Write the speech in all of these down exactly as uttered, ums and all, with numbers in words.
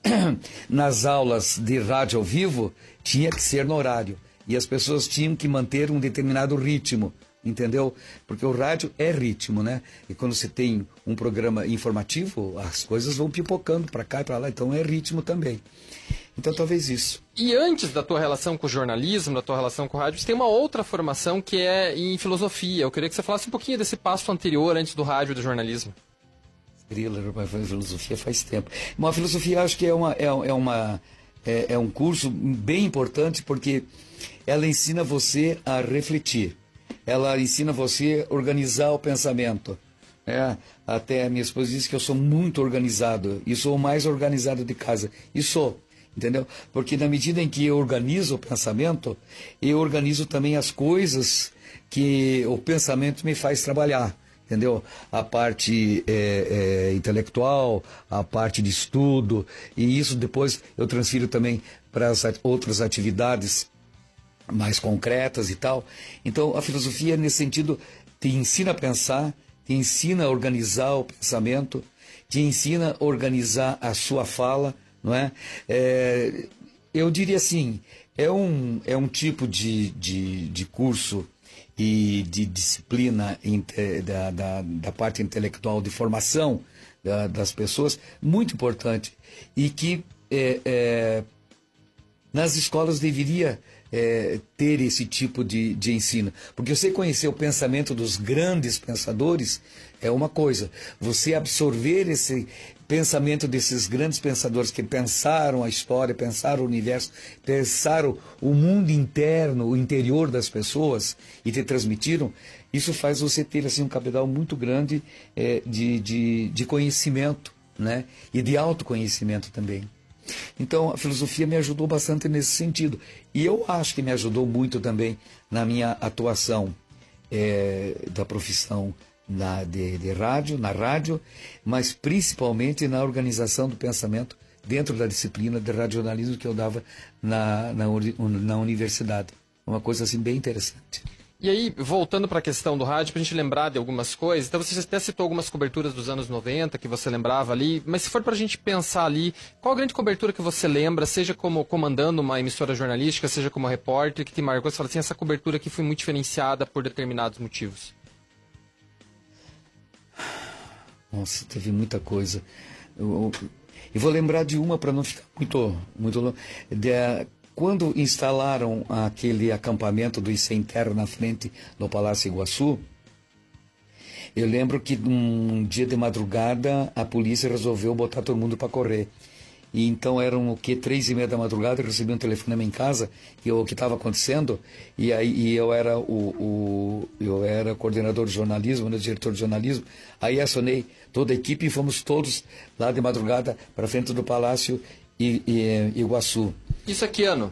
nas aulas de rádio ao vivo, tinha que ser no horário. E as pessoas tinham que manter um determinado ritmo, entendeu? Porque o rádio é ritmo, né? E quando você tem um programa informativo, as coisas vão pipocando para cá e para lá, então é ritmo também. Então talvez isso. E antes da tua relação com o jornalismo, da tua relação com o rádio, você tem uma outra formação que é em filosofia. Eu queria que você falasse um pouquinho desse passo anterior, antes do rádio e do jornalismo. Thriller, filosofia faz tempo. Uma filosofia, acho que é, uma, é, é, uma, é, é um curso bem importante, porque ela ensina você a refletir. Ela ensina você a organizar o pensamento. É, até a minha esposa disse que eu sou muito organizado, e sou o mais organizado de casa. E sou, entendeu? Porque na medida em que eu organizo o pensamento, eu organizo também as coisas que o pensamento me faz trabalhar. Entendeu? A parte é, é, intelectual, a parte de estudo, e isso depois eu transfiro também para as outras atividades mais concretas e tal. Então a filosofia, nesse sentido, te ensina a pensar, te ensina a organizar o pensamento, te ensina a organizar a sua fala, não é? É, eu diria assim, é um, é um tipo de, de, de curso e de disciplina da, da, da parte intelectual, de formação da, das pessoas, muito importante, e que é, é, nas escolas deveria é, ter esse tipo de, de ensino, porque você conhecer o pensamento dos grandes pensadores é uma coisa, você absorver esse pensamento desses grandes pensadores que pensaram a história, pensaram o universo, pensaram o mundo interno, o interior das pessoas e te transmitiram, isso faz você ter assim, um cabedal muito grande é, de, de, de conhecimento, né? E de autoconhecimento também. Então a filosofia me ajudou bastante nesse sentido, e eu acho que me ajudou muito também na minha atuação é, da profissão Na, de, de rádio, na rádio, mas principalmente na organização do pensamento dentro da disciplina de radionalismo que eu dava na, na, na universidade. Uma coisa assim bem interessante. E aí, voltando para a questão do rádio, para a gente lembrar de algumas coisas, então você até citou algumas coberturas dos anos noventa que você lembrava ali, mas se for para a gente pensar ali, qual a grande cobertura que você lembra, seja como comandando uma emissora jornalística, seja como repórter, que te marcou, você fala assim, essa cobertura aqui foi muito diferenciada por determinados motivos? Nossa, teve muita coisa. Eu, eu, eu vou lembrar de uma para não ficar muito, muito longe. De, quando instalaram aquele acampamento do Sem Terra na frente do Palácio Iguaçu, eu lembro que um dia de madrugada a polícia resolveu botar todo mundo para correr. E então eram o que, três e meia da madrugada, eu recebi um telefonema em casa, e o que estava acontecendo, e aí e eu era o, o eu era coordenador de jornalismo, né, diretor de jornalismo, aí acionei toda a equipe e fomos todos lá de madrugada para frente do Palácio I, I, Iguaçu. Isso é que ano?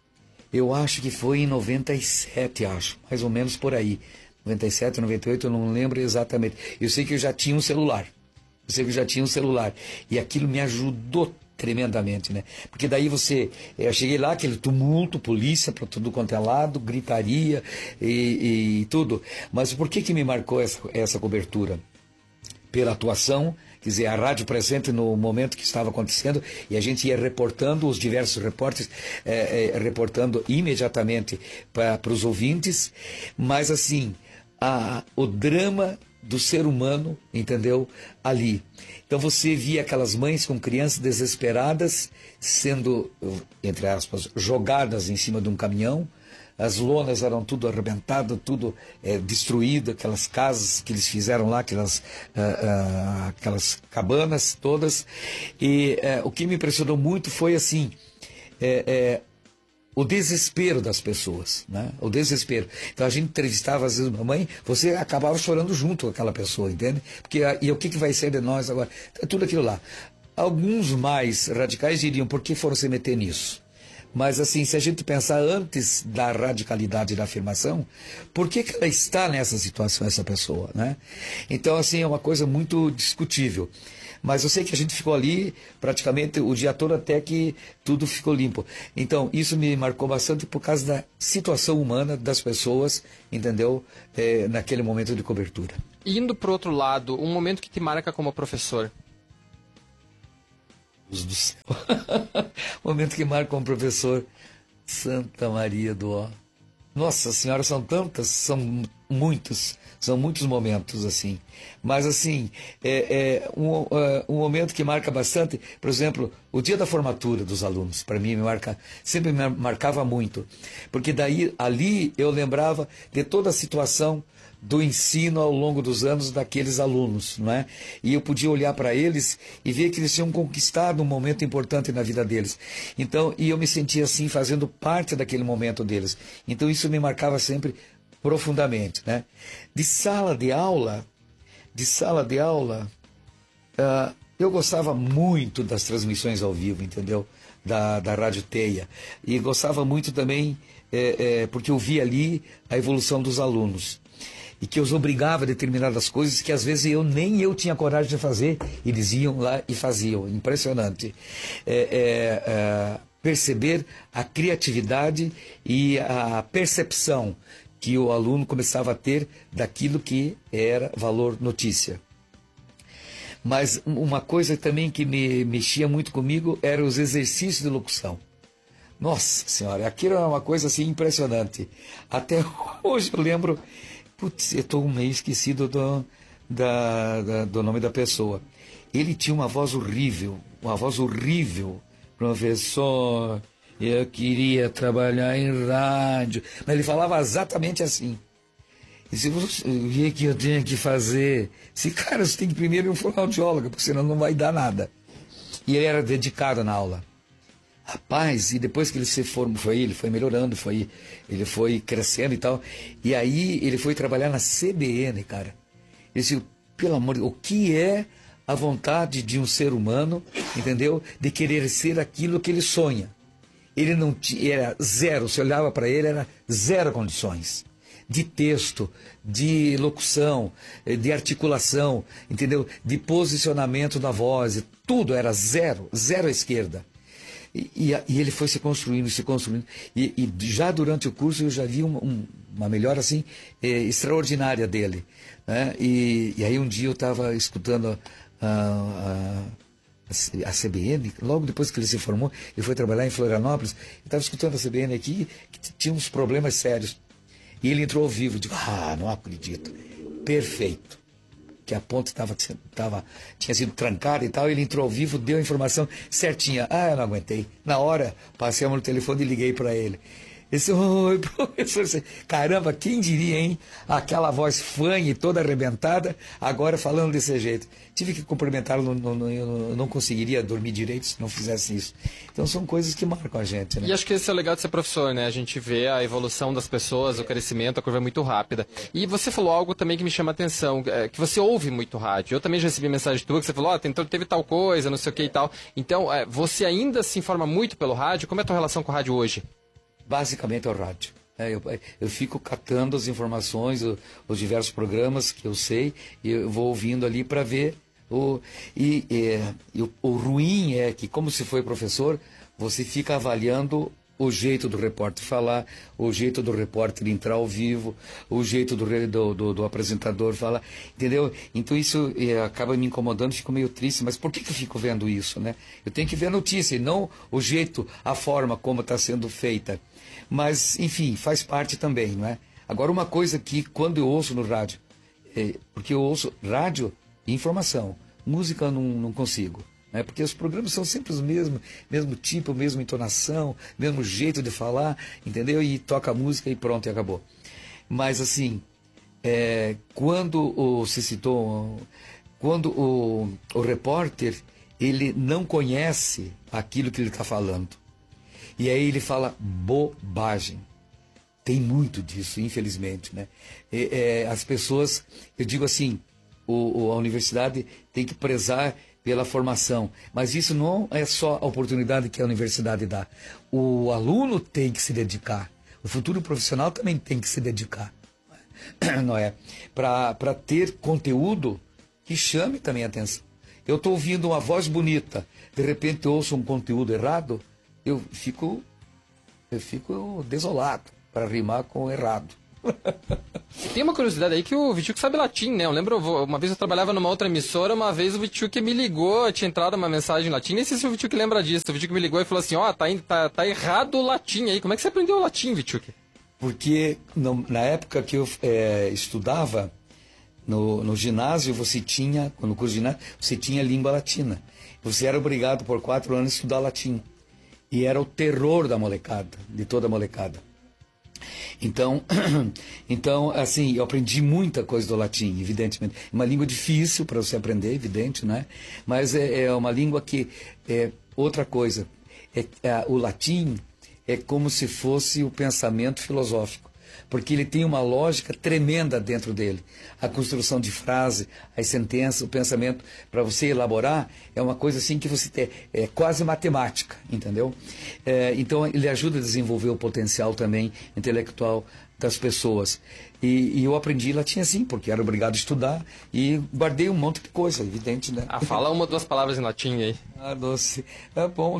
Eu acho que foi em noventa e sete, acho, mais ou menos por aí. noventa e sete, noventa e oito, eu não lembro exatamente. Eu sei que eu já tinha um celular. Eu sei que eu já tinha um celular. E aquilo me ajudou tremendamente, né? Porque daí você... Eu cheguei lá, aquele tumulto, polícia para tudo quanto é lado, gritaria e, e, e tudo. Mas por que que me marcou essa, essa cobertura? Pela atuação, quer dizer, a rádio presente no momento que estava acontecendo, e a gente ia reportando, os diversos repórteres, é, é, reportando imediatamente para os ouvintes, mas assim, a, o drama do ser humano, entendeu? Ali. Então você via aquelas mães com crianças desesperadas sendo, entre aspas, jogadas em cima de um caminhão. As lonas eram tudo arrebentado, tudo é, destruído, aquelas casas que eles fizeram lá, aquelas, uh, uh, aquelas cabanas todas. E uh, o que me impressionou muito foi assim, é, é, o desespero das pessoas, né? O desespero. Então a gente entrevistava às vezes uma mãe, você acabava chorando junto com aquela pessoa, entende? Porque, e o que, que vai ser de nós agora? Então, tudo aquilo lá. Alguns mais radicais diriam, por que foram se meter nisso? Mas assim, se a gente pensar antes da radicalidade da afirmação, por que que ela está nessa situação, essa pessoa, né? Então assim, é uma coisa muito discutível. Mas eu sei que a gente ficou ali praticamente o dia todo até que tudo ficou limpo. Então, isso me marcou bastante por causa da situação humana das pessoas, entendeu? É, naquele momento de cobertura. E indo para o outro lado, um momento que te marca como professor? Deus do céu. Momento que marca um professor. Santa Maria do Ó. Nossa Senhora, são tantas, são muitos, são muitos momentos, assim. Mas, assim, é, é um, é um momento que marca bastante, por exemplo, o dia da formatura dos alunos, para mim, me marca, sempre me marcava muito. Porque daí, ali, eu lembrava de toda a situação do ensino ao longo dos anos daqueles alunos, não é? E eu podia olhar para eles e ver que eles tinham conquistado um momento importante na vida deles. Então, e eu me sentia assim, fazendo parte daquele momento deles. Então, isso me marcava sempre profundamente, né? De sala de aula, de sala de aula, uh, eu gostava muito das transmissões ao vivo, entendeu? Da, da Rádio Teia. E gostava muito também, é, é, porque eu via ali a evolução dos alunos. E que os obrigava a determinadas coisas que às vezes eu nem eu tinha coragem de fazer, e eles iam lá e faziam. Impressionante. É, é, é, perceber a criatividade e a percepção que o aluno começava a ter daquilo que era valor notícia. Mas uma coisa também que me mexia muito comigo eram os exercícios de locução. Nossa Senhora, aquilo era uma coisa assim impressionante. Até hoje eu lembro... Putz, eu estou meio esquecido do, da, da, do nome da pessoa. Ele tinha uma voz horrível, uma voz horrível. Professor, eu queria trabalhar em rádio. Mas ele falava exatamente assim. E se você, o que, que eu tenho que fazer? Se, cara, você tem que primeiro ir um fonoaudiólogo, porque senão não vai dar nada. E ele era dedicado na aula. Rapaz, e depois que ele se formou, foi, ele foi melhorando, foi, ele foi crescendo e tal. E aí ele foi trabalhar na C B N, cara. Ele disse, pelo amor de Deus, o que é a vontade de um ser humano, entendeu? De querer ser aquilo que ele sonha. Ele não tinha, era zero, se olhava para ele, era zero condições. De texto, de locução, de articulação, entendeu? De posicionamento da voz, tudo era zero, zero à esquerda. E, e, e ele foi se construindo, se construindo. E, e já durante o curso eu já vi um, um, uma melhora assim, é, extraordinária dele. Né? E, e aí um dia eu estava escutando a, a, a, a C B N, logo depois que ele se formou, ele foi trabalhar em Florianópolis, eu estava escutando a C B N aqui, que tinha uns problemas sérios. E ele entrou ao vivo, eu digo, ah, não acredito. Perfeito. Que a ponte tava, tava, tinha sido trancada e tal, ele entrou ao vivo, deu a informação certinha. Ah, eu não aguentei. Na hora, passei a mão no telefone e liguei para ele. Ele disse, oi, professor. Caramba, quem diria, hein? Aquela voz fanha e toda arrebentada, agora falando desse jeito. Tive que cumprimentá-lo, não, não, eu não conseguiria dormir direito se não fizesse isso. Então são coisas que marcam a gente, né? E acho que esse é o legal de ser professor, né? A gente vê a evolução das pessoas, o crescimento, a curva é muito rápida. E você falou algo também que me chama a atenção, é, que você ouve muito rádio. Eu também já recebi mensagem tua que você falou, ó, oh, teve tal coisa, não sei o que e tal. Então, é, você ainda se informa muito pelo rádio? Como é a tua relação com o rádio hoje? Basicamente é o rádio. É, eu, eu fico catando as informações, os, os diversos programas que eu sei, e eu vou ouvindo ali para ver. O, e, e, e o, o ruim é que, como se foi professor, você fica avaliando o jeito do repórter falar, o jeito do repórter entrar ao vivo, o jeito do, do, do, do apresentador falar, entendeu? Então isso é, acaba me incomodando, fico meio triste, mas por que, que eu fico vendo isso, né? Eu tenho que ver a notícia e não o jeito, a forma como está sendo feita. Mas, enfim, faz parte também, não é? Agora, uma coisa que quando eu ouço no rádio, é, porque eu ouço rádio e informação, música eu não, não consigo. Né? Porque os programas são sempre os mesmos, mesmo tipo, mesma entonação, mesmo jeito de falar, entendeu? E toca a música e pronto, e acabou. Mas assim, é, quando o, se citou, quando o, o repórter, ele não conhece aquilo que ele está falando. E aí ele fala bobagem. Tem muito disso, infelizmente, né? É, é, as pessoas, eu digo assim, o, a universidade tem que prezar pela formação, mas isso não é só a oportunidade que a universidade dá. O aluno tem que se dedicar, o futuro profissional também tem que se dedicar, não é? Para ter conteúdo que chame também a atenção. Eu estou ouvindo uma voz bonita, de repente eu ouço um conteúdo errado, eu fico, eu fico desolado para rimar com errado. Tem uma curiosidade aí que o Vichuk sabe latim, né? Eu lembro, uma vez eu trabalhava numa outra emissora, uma vez o Vichuk me ligou, tinha entrado uma mensagem em latim, nem sei se o Vichuk lembra disso. O Vichuk me ligou e falou assim, ó, oh, tá, tá, tá errado o latim aí. Como é que você aprendeu o latim, Vichuk? Porque no, na época que eu é, estudava, no, no ginásio você tinha, no curso de ginásio, você tinha língua latina. Você era obrigado por quatro anos a estudar latim. E era o terror da molecada, de toda a molecada. Então, então, assim, eu aprendi muita coisa do latim, evidentemente. É uma língua difícil para você aprender, evidente, né? Mas é, é uma língua que é outra coisa. É, é, o latim é como se fosse o pensamento filosófico, porque ele tem uma lógica tremenda dentro dele. A construção de frase, as sentenças, o pensamento, para você elaborar, é uma coisa assim que você tem, é quase matemática, entendeu? É, então, ele ajuda a desenvolver o potencial também intelectual das pessoas. E, e eu aprendi latim assim, porque era obrigado a estudar e guardei um monte de coisa, evidente, né? Ah, fala uma ou duas palavras em latim aí. Ah, doce. É bom.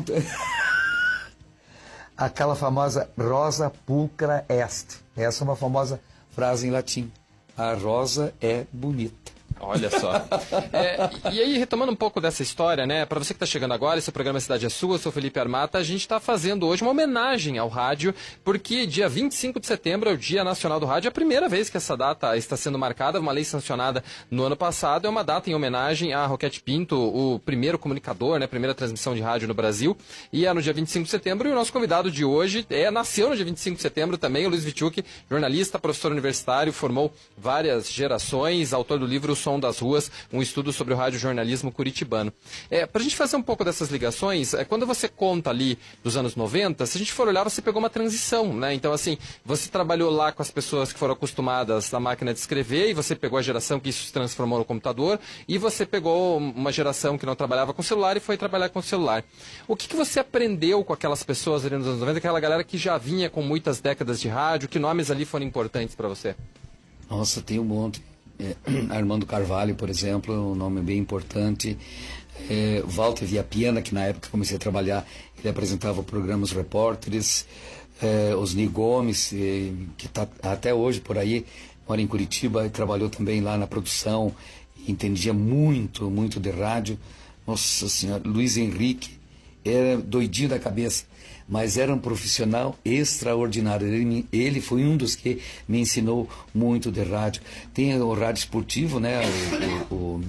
Aquela famosa rosa pulcra est. Essa é uma famosa frase em latim. A rosa é bonita. Olha só. É, e aí, retomando um pouco dessa história, né? Para você que está chegando agora, esse programa Cidade é Sua, eu sou Felipe Armata, a gente está fazendo hoje uma homenagem ao rádio, porque dia vinte e cinco de setembro é o Dia Nacional do Rádio, é a primeira vez que essa data está sendo marcada, uma lei sancionada no ano passado, é uma data em homenagem a Roquete Pinto, o primeiro comunicador, né? Primeira transmissão de rádio no Brasil, e é no dia vinte e cinco de setembro, e o nosso convidado de hoje é, nasceu no dia vinte e cinco de setembro também, o Luiz Vichuk, jornalista, professor universitário, formou várias gerações, autor do livro Som das Ruas, um estudo sobre o radiojornalismo curitibano. É, para a gente fazer um pouco dessas ligações, é, quando você conta ali dos anos noventa, se a gente for olhar, você pegou uma transição, né? Então, assim, você trabalhou lá com as pessoas que foram acostumadas na máquina de escrever, e você pegou a geração que isso se transformou no computador, e você pegou uma geração que não trabalhava com celular e foi trabalhar com celular. O que, que você aprendeu com aquelas pessoas ali nos anos noventa, aquela galera que já vinha com muitas décadas de rádio, que nomes ali foram importantes para você? Nossa, tem um monte. É, Armando Carvalho, por exemplo, um nome bem importante. É, Walter Viapiana, que na época que comecei a trabalhar, ele apresentava o programa Os Repórteres. É, Osni Gomes, é, que está até hoje por aí, mora em Curitiba e trabalhou também lá na produção, entendia muito, muito de rádio. Nossa Senhora, Luiz Henrique, era doidinho da cabeça, mas era um profissional extraordinário. Ele, ele foi um dos que me ensinou muito de rádio. Tem o rádio esportivo, né? O, o, o,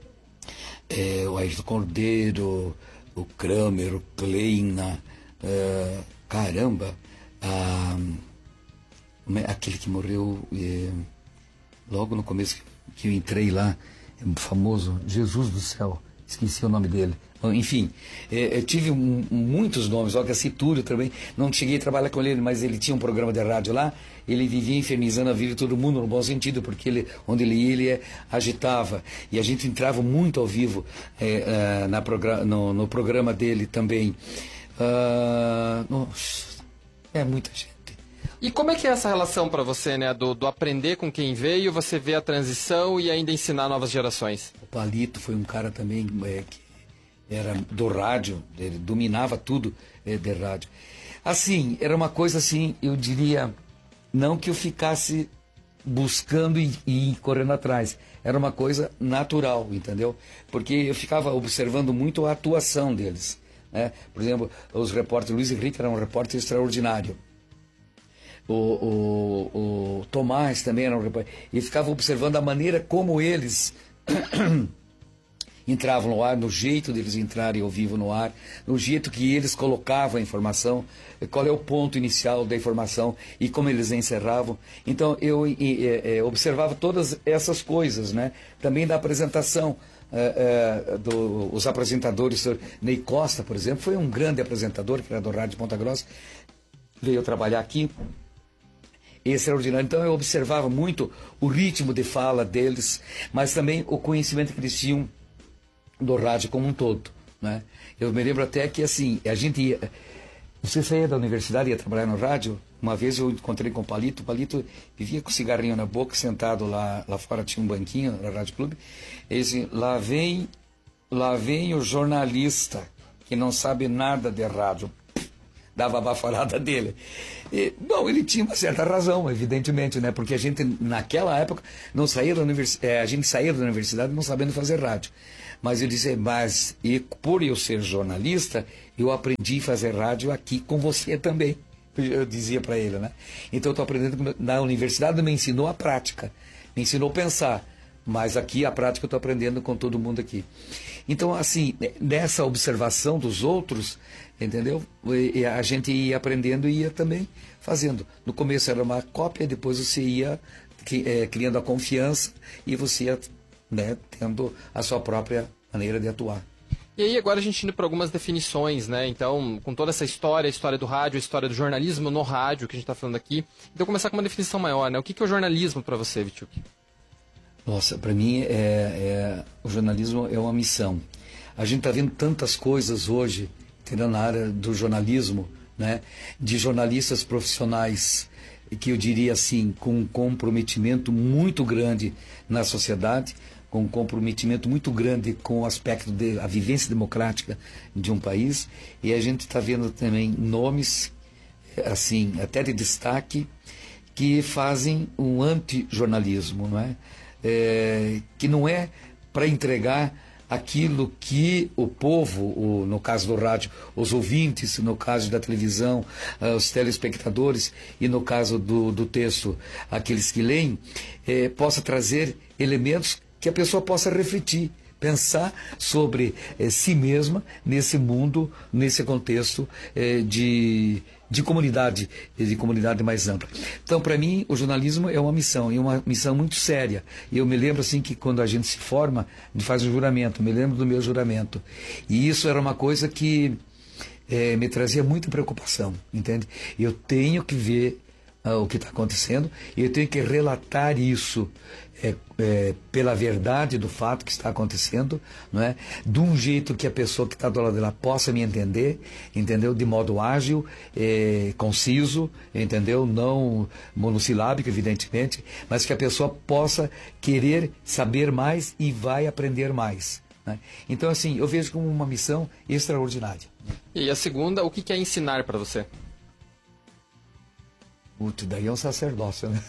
é, o Ayrton Cordeiro, o Kramer, o Kleina, é, caramba, a, aquele que morreu é, logo no começo que eu entrei lá, é famoso, Jesus do céu, esqueci o nome dele. Enfim, eu tive muitos nomes, olha, Citúrio também, não cheguei a trabalhar com ele, mas ele tinha um programa de rádio lá, ele vivia infernizando a vida de todo mundo, no bom sentido, porque ele, onde ele ia, ele agitava, e a gente entrava muito ao vivo é, uh, na progra no, no programa dele também. Uh, nossa, é muita gente. E como é que é essa relação para você, né, do, do aprender com quem veio, você vê a transição e ainda ensinar novas gerações? O Palito foi um cara também é, que era do rádio, ele dominava tudo é, de rádio. Assim, era uma coisa assim, eu diria, não que eu ficasse buscando e, e correndo atrás, era uma coisa natural, entendeu? Porque eu ficava observando muito a atuação deles, né? Por exemplo, os repórteres, Luiz Henrique era um repórter extraordinário. O, o, o Tomás também era um repórter, e ficava observando a maneira como eles entravam no ar, no jeito deles entrarem ao vivo no ar, no jeito que eles colocavam a informação, qual é o ponto inicial da informação e como eles encerravam. Então eu e, e, observava todas essas coisas, né? Também da apresentação. É, é, do, os apresentadores, o Ney Costa, por exemplo, foi um grande apresentador, que era do Rádio Ponta Grossa, veio trabalhar aqui, extraordinário. Então eu observava muito o ritmo de fala deles, mas também o conhecimento que eles tinham do rádio como um todo, né? Eu me lembro até que assim, a gente ia, você saía da universidade e ia trabalhar no rádio. Uma vez eu encontrei com o Palito, o Palito vivia com cigarrinho na boca, sentado lá, lá fora tinha um banquinho na Rádio Clube. Ele disse, lá vem, lá vem o jornalista que não sabe nada de rádio. dava a baforada dele. E, bom, ele tinha uma certa razão, evidentemente, né? Porque a gente, naquela época, não saía da univers... é, a gente saía da universidade não sabendo fazer rádio. Mas eu disse, mas e por eu ser jornalista, eu aprendi a fazer rádio aqui com você também. Eu dizia para ele, né? Então eu estou aprendendo, na universidade me ensinou a prática, me ensinou a pensar, mas aqui a prática eu estou aprendendo com todo mundo aqui. Então, assim, nessa observação dos outros, entendeu? E a gente ia aprendendo e ia também fazendo. No começo era uma cópia, depois você ia é, criando a confiança e você ia, né, tendo a sua própria maneira de atuar. E aí agora a gente indo para algumas definições, né? Então, com toda essa história, a história do rádio, a história do jornalismo no rádio, que a gente está falando aqui, então começar com uma definição maior, né? O que, que é o jornalismo para você, Witczuk? Nossa, para mim é, é, o jornalismo é uma missão. A gente está vendo tantas coisas hoje, entendeu, na área do jornalismo, né? De jornalistas profissionais, que eu diria assim, com um comprometimento muito grande na sociedade, com um comprometimento muito grande com o aspecto da vivência democrática de um país, e a gente está vendo também nomes, assim, até de destaque, que fazem um anti-jornalismo, não é? É, que não é para entregar aquilo que o povo, o, no caso do rádio, os ouvintes, no caso da televisão, uh, os telespectadores, e no caso do, do texto, aqueles que leem, é, possa trazer elementos que a pessoa possa refletir, pensar sobre eh, si mesma nesse mundo, nesse contexto eh, de, de comunidade, de comunidade mais ampla. Então, para mim, o jornalismo é uma missão, e uma missão muito séria. E eu me lembro assim que quando a gente se forma, a gente faz um juramento, me lembro do meu juramento. E isso era uma coisa que eh, me trazia muita preocupação, entende? Eu tenho que ver uh, o que está acontecendo, e eu tenho que relatar isso É, é, pela verdade do fato que está acontecendo, não é? De um jeito que a pessoa que está do lado dela possa me entender, entendeu? De modo ágil, é, conciso, entendeu? Não monossilábico, evidentemente, mas que a pessoa possa querer saber mais e vai aprender mais, né? Então, assim, eu vejo como uma missão extraordinária. E a segunda, o que é ensinar para você? Muito, daí é um sacerdócio, né?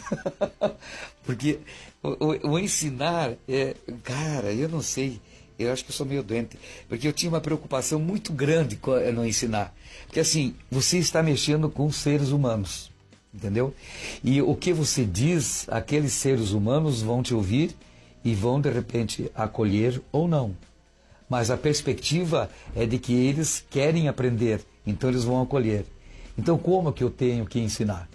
Porque o, o, o ensinar, é, cara, eu não sei, eu acho que eu sou meio doente, porque eu tinha uma preocupação muito grande no ensinar. Porque assim, você está mexendo com seres humanos, entendeu? E o que você diz, aqueles seres humanos vão te ouvir e vão de repente acolher ou não. Mas a perspectiva é de que eles querem aprender, então eles vão acolher. Então como que eu tenho que ensinar?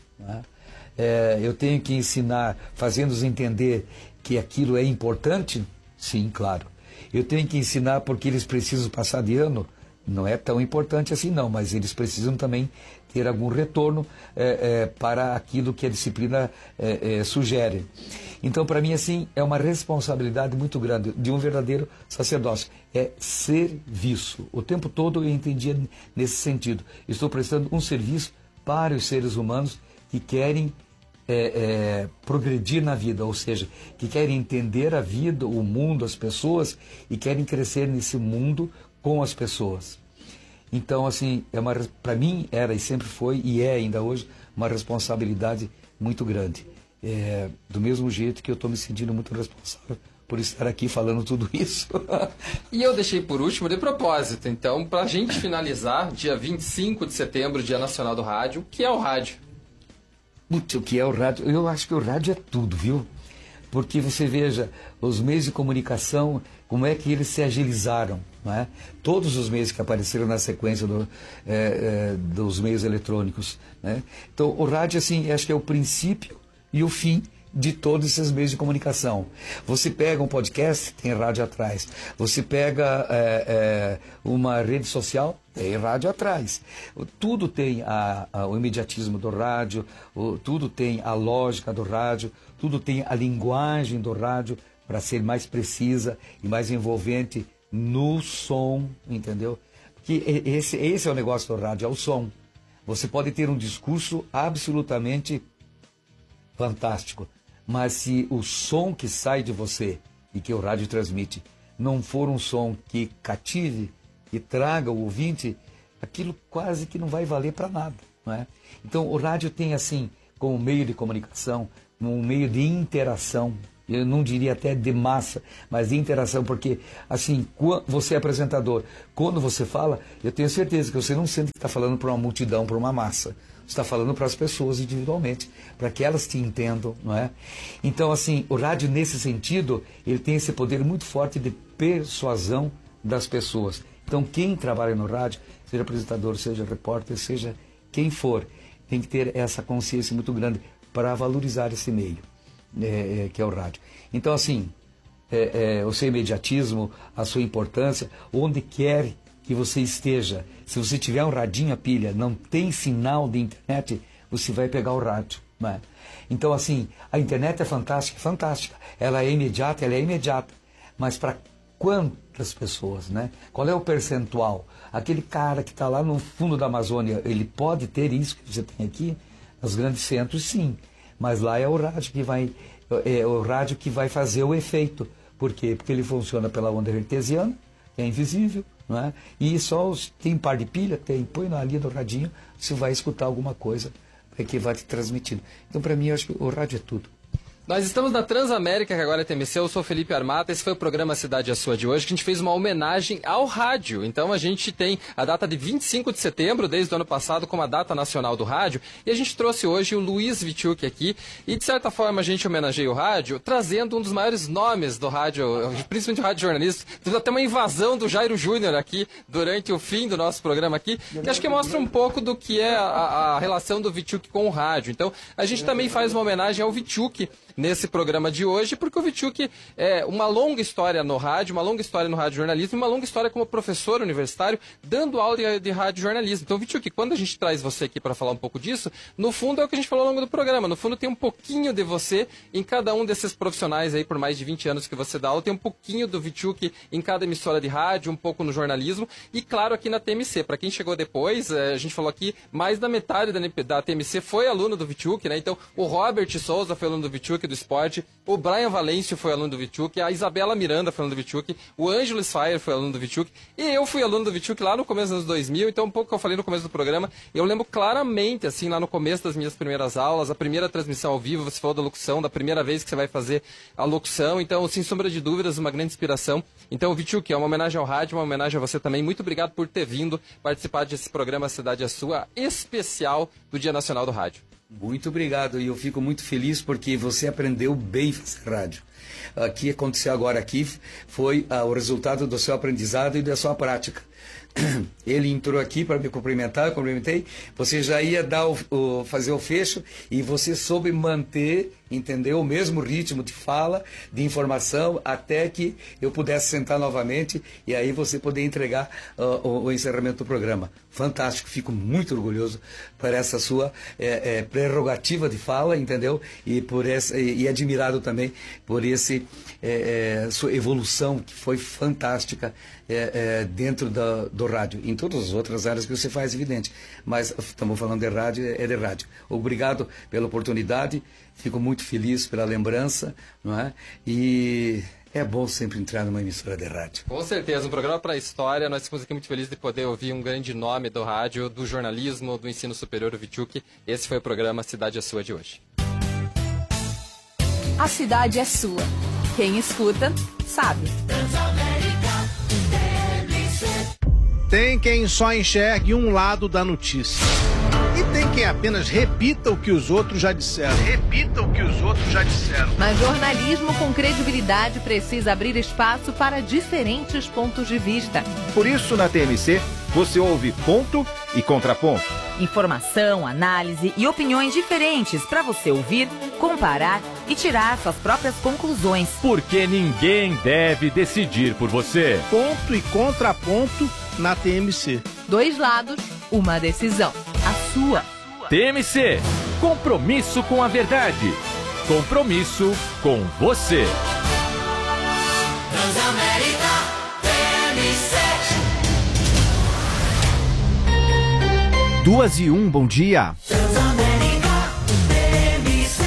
É, eu tenho que ensinar fazendo-os entender que aquilo é importante? Sim, claro. Eu tenho que ensinar porque eles precisam passar de ano? Não é tão importante assim não, mas eles precisam também ter algum retorno é, é, para aquilo que a disciplina é, é, sugere. Então, para mim, assim, é uma responsabilidade muito grande de um verdadeiro sacerdócio. É serviço. O tempo todo eu entendia nesse sentido. Estou prestando um serviço para os seres humanos que querem é, é, progredir na vida, ou seja, que querem entender a vida, o mundo, as pessoas, e querem crescer nesse mundo com as pessoas. Então, assim, é uma, para mim era e sempre foi, e é ainda hoje, uma responsabilidade muito grande. É, do mesmo jeito que eu estou me sentindo muito responsável por estar aqui falando tudo isso. E eu deixei por último de propósito, então, para a gente finalizar, dia vinte e cinco de setembro, Dia Nacional do Rádio, o que é o rádio? Putz, o que é o rádio? Eu acho que o rádio é tudo, viu? Porque você veja, os meios de comunicação, como é que eles se agilizaram, não é? Todos os meios que apareceram na sequência do, é, é, dos meios eletrônicos, né? Então, o rádio, assim, acho que é o princípio e o fim de todos esses meios de comunicação. Você pega um podcast, tem rádio atrás. Você pega é, é, uma rede social, tem rádio atrás. Tudo tem a, a, o imediatismo do rádio, o, tudo tem a lógica do rádio, tudo tem a linguagem do rádio para ser mais precisa e mais envolvente no som, entendeu? Porque esse, esse é o negócio do rádio, é o som. Você pode ter um discurso absolutamente fantástico, mas se o som que sai de você e que o rádio transmite não for um som que cative, que traga o ouvinte, aquilo quase que não vai valer para nada, não é? Então o rádio tem assim, como meio de comunicação, um meio de interação, eu não diria até de massa, mas de interação, porque assim, você é apresentador, quando você fala, eu tenho certeza que você não sente que está falando para uma multidão, para uma massa. Você está falando para as pessoas individualmente, para que elas te entendam, não é? Então, assim, o rádio, nesse sentido, ele tem esse poder muito forte de persuasão das pessoas. Então, quem trabalha no rádio, seja apresentador, seja repórter, seja quem for, tem que ter essa consciência muito grande para valorizar esse meio, é, é, que é o rádio. Então, assim, é, é, o seu imediatismo, a sua importância, onde quer que você esteja, se você tiver um radinho a pilha, não tem sinal de internet, você vai pegar o rádio, não é? Então, assim, a internet é fantástica, fantástica. Ela é imediata, ela é imediata. Mas para quantas pessoas, né? Qual é o percentual? Aquele cara que está lá no fundo da Amazônia, ele pode ter isso que você tem aqui? Nos grandes centros, sim. Mas lá é o rádio que vai, é o rádio que vai fazer o efeito. Por quê? Porque ele funciona pela onda hertziana, que é invisível, não é? E só os, tem um par de pilha, tem, põe na linha do radinho, você vai escutar alguma coisa que vai te transmitindo. Então, para mim, eu acho que o rádio é tudo. Nós estamos na Transamérica, que agora é T M C, eu sou Felipe Armata, esse foi o programa Cidade é Sua de hoje, que a gente fez uma homenagem ao rádio. Então a gente tem a data de vinte e cinco de setembro, desde o ano passado, como a data nacional do rádio, e a gente trouxe hoje o Luiz Witczuk aqui, e de certa forma a gente homenageia o rádio, trazendo um dos maiores nomes do rádio, principalmente o rádio jornalista. Teve até uma invasão do Jairo Júnior aqui, durante o fim do nosso programa aqui, que acho que mostra um pouco do que é a, a relação do Witczuk com o rádio. Então a gente também faz uma homenagem ao Witczuk nesse programa de hoje, porque o Witczuk é uma longa história no rádio, uma longa história no rádio jornalismo, uma longa história como professor universitário, dando aula de, de rádio jornalismo. Então, Witczuk, quando a gente traz você aqui para falar um pouco disso, no fundo é o que a gente falou ao longo do programa, no fundo tem um pouquinho de você em cada um desses profissionais aí, por mais de vinte anos que você dá aula, tem um pouquinho do Witczuk em cada emissora de rádio, um pouco no jornalismo, e claro, aqui na T M C. Para quem chegou depois, a gente falou aqui, mais da metade da, da T M C foi aluno do Witczuk, né? Então, o Robert Souza foi aluno do Witczuk, do esporte, o Brian Valêncio foi aluno do Witczuk, a Isabela Miranda foi aluno do Witczuk, o Ângelo Sfire foi aluno do Witczuk, e eu fui aluno do Witczuk lá no começo dos anos dois mil, então um pouco que eu falei no começo do programa, eu lembro claramente, assim, lá no começo das minhas primeiras aulas, a primeira transmissão ao vivo, você falou da locução, da primeira vez que você vai fazer a locução, então, sem sombra de dúvidas, uma grande inspiração. Então, Witczuk, é uma homenagem ao rádio, uma homenagem a você também, muito obrigado por ter vindo participar desse programa Cidade é Sua, especial do Dia Nacional do Rádio. Muito obrigado, e eu fico muito feliz porque você aprendeu bem a fazer rádio. O que aconteceu agora aqui foi ah, o resultado do seu aprendizado e da sua prática. Ele entrou aqui para me cumprimentar, eu cumprimentei, você já ia dar o, o, fazer o fecho e você soube manter, entendeu, o mesmo ritmo de fala, de informação, até que eu pudesse sentar novamente e aí você poder entregar uh, o, o encerramento do programa. Fantástico, fico muito orgulhoso por essa sua é, é, prerrogativa de fala, entendeu, e, por essa, e, e admirado também por esse é, é, sua evolução que foi fantástica é, é, dentro da, do rádio, em todas as outras áreas que você faz, evidente, mas estamos falando de rádio, é de rádio. Obrigado pela oportunidade, fico muito feliz pela lembrança, não é? E é bom sempre entrar numa emissora de rádio. Com certeza, um programa para a história, nós ficamos aqui muito felizes de poder ouvir um grande nome do rádio, do jornalismo, do ensino superior, o Witczuk. Esse foi o programa Cidade é Sua de hoje. A cidade é sua. Quem escuta, sabe. Tem quem só enxergue um lado da notícia. E tem quem apenas repita o que os outros já disseram. Repita o que os outros já disseram. Mas jornalismo com credibilidade precisa abrir espaço para diferentes pontos de vista. Por isso, na T M C, você ouve ponto e contraponto. Informação, análise e opiniões diferentes para você ouvir, comparar e tirar suas próprias conclusões. Porque ninguém deve decidir por você. Ponto e contraponto na T M C. Dois lados, uma decisão. A sua. T M C. Compromisso com a verdade. Compromisso com você. Transamérica T M C. Duas e um, bom dia. Transamérica T M C.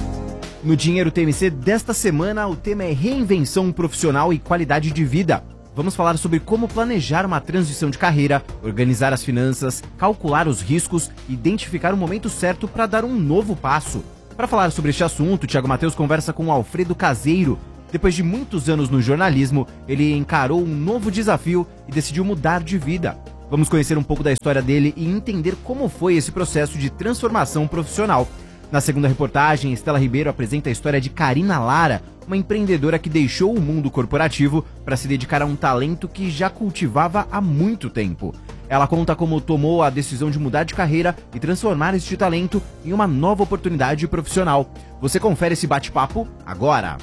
No Dinheiro T M C desta semana, o tema é reinvenção profissional e qualidade de vida. vamos falar sobre como planejar uma transição de carreira, organizar as finanças, calcular os riscos e identificar o momento certo para dar um novo passo. Para falar sobre este assunto, Thiago Mateus conversa com o Alfredo Caseiro. Depois de muitos anos no jornalismo, ele encarou um novo desafio e decidiu mudar de vida. Vamos conhecer um pouco da história dele e entender como foi esse processo de transformação profissional. Na segunda reportagem, Estela Ribeiro apresenta a história de Karina Lara, uma empreendedora que deixou o mundo corporativo para se dedicar a um talento que já cultivava há muito tempo. Ela conta como tomou a decisão de mudar de carreira e transformar este talento em uma nova oportunidade profissional. Você confere esse bate-papo agora.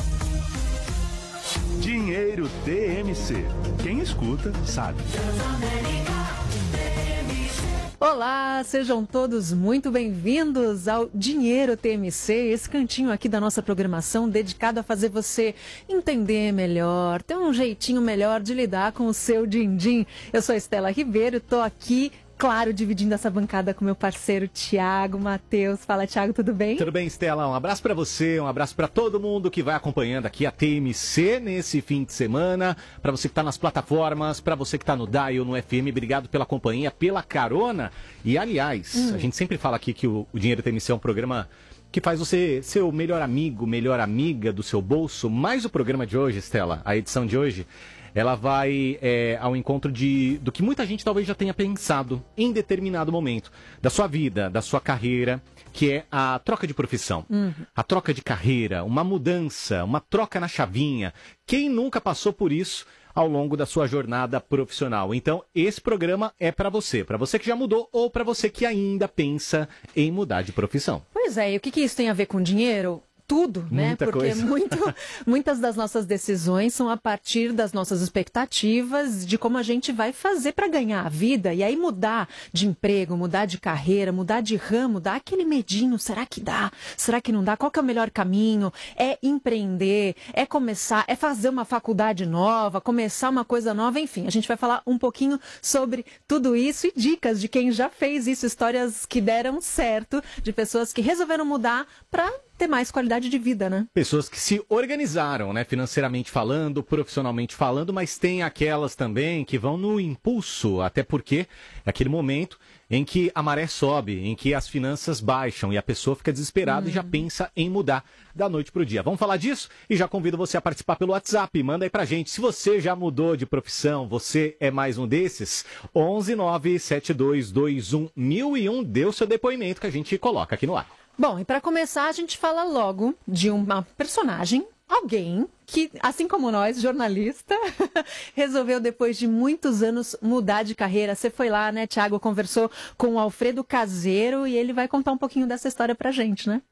Dinheiro T M C. Quem escuta, sabe. Olá, sejam todos muito bem-vindos ao Dinheiro T M C, esse cantinho aqui da nossa programação dedicado a fazer você entender melhor, ter um jeitinho melhor de lidar com o seu din-din. Eu sou a Estela Ribeiro, estou aqui, claro, dividindo essa bancada com meu parceiro Thiago Mateus. Fala, Thiago, tudo bem? Tudo bem, Estela? Um abraço para você, um abraço para todo mundo que vai acompanhando aqui a T M C nesse fim de semana, para você que está nas plataformas, para você que está no Dial, no F M, obrigado pela companhia, pela carona. E, aliás, hum. a gente sempre fala aqui que o, o Dinheiro T M C é um programa que faz você ser o melhor amigo, melhor amiga do seu bolso, mas o programa de hoje, Estela, a edição de hoje, ela vai é, ao encontro de, do que muita gente talvez já tenha pensado em determinado momento da sua vida, da sua carreira, que é a troca de profissão, uhum. a troca de carreira, uma mudança, uma troca na chavinha. Quem nunca passou por isso ao longo da sua jornada profissional? Então, esse programa é para você, para você que já mudou ou para você que ainda pensa em mudar de profissão. Pois é, e o que, que isso tem a ver com dinheiro? Tudo, né? Muita Porque coisa. muito, muitas das nossas decisões são a partir das nossas expectativas de como a gente vai fazer para ganhar a vida. E aí mudar de emprego, mudar de carreira, mudar de ramo, dá aquele medinho. Será que dá? Será que não dá? Qual que é o melhor caminho? É empreender, é começar, é fazer uma faculdade nova, começar uma coisa nova, enfim. A gente vai falar um pouquinho sobre tudo isso e dicas de quem já fez isso, histórias que deram certo, de pessoas que resolveram mudar para ter mais qualidade de vida, né? Pessoas que se organizaram, né, financeiramente falando, profissionalmente falando, mas tem aquelas também que vão no impulso, até porque é aquele momento em que a maré sobe, em que as finanças baixam e a pessoa fica desesperada hum. e já pensa em mudar da noite para o dia. Vamos falar disso? E já convido você a participar pelo WhatsApp. Manda aí pra gente. Se você já mudou de profissão, você é mais um desses, onze nove sete dois dois um mil e um, dê o seu depoimento que a gente coloca aqui no ar. Bom, e para começar, a gente fala logo de uma personagem, alguém que, assim como nós, jornalista, resolveu, depois de muitos anos, mudar de carreira. Você foi lá, né, Thiago, conversou com o Alfredo Caseiro e ele vai contar um pouquinho dessa história pra gente, né?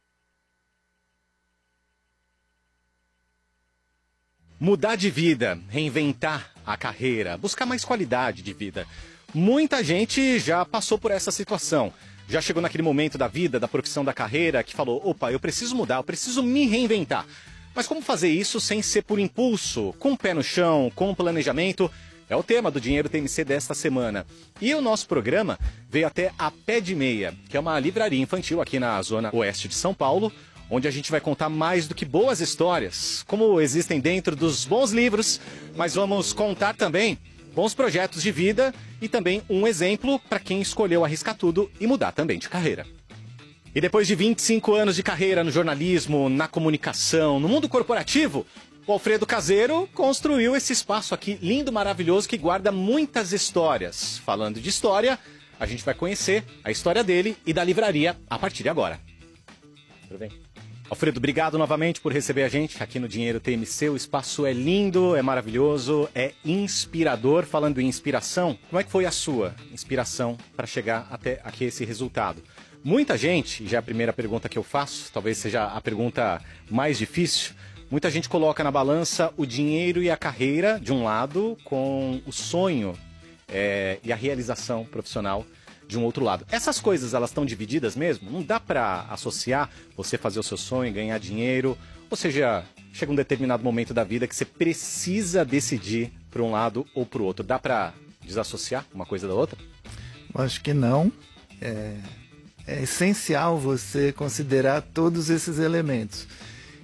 Mudar de vida, reinventar a carreira, buscar mais qualidade de vida. Muita gente já passou por essa situação. Já chegou naquele momento da vida, da profissão, da carreira, que falou, opa, eu preciso mudar, eu preciso me reinventar. Mas como fazer isso sem ser por impulso, com o pé no chão, com planejamento? É o tema do Dinheiro T M C desta semana. E o nosso programa veio até a Pé de Meia, que é uma livraria infantil aqui na zona oeste de São Paulo, onde a gente vai contar mais do que boas histórias, como existem dentro dos bons livros, mas vamos contar também bons projetos de vida e também um exemplo para quem escolheu arriscar tudo e mudar também de carreira. E depois de vinte e cinco anos de carreira no jornalismo, na comunicação, no mundo corporativo, o Alfredo Caseiro construiu esse espaço aqui lindo, maravilhoso, que guarda muitas histórias. Falando de história, a gente vai conhecer a história dele e da livraria a partir de agora. Tudo bem? Alfredo, obrigado novamente por receber a gente aqui no Dinheiro T M C. O espaço é lindo, é maravilhoso, é inspirador. Falando em inspiração, como é que foi a sua inspiração para chegar até aqui esse resultado? Muita gente, já é a primeira pergunta que eu faço, talvez seja a pergunta mais difícil, muita gente coloca na balança o dinheiro e a carreira de um lado, com o sonho é, e a realização profissional de um outro lado. Essas coisas, elas estão divididas mesmo? Não dá para associar você fazer o seu sonho, ganhar dinheiro, ou seja, chega um determinado momento da vida que você precisa decidir para um lado ou para o outro. Dá para desassociar uma coisa da outra? Acho que não. É, é essencial você considerar todos esses elementos.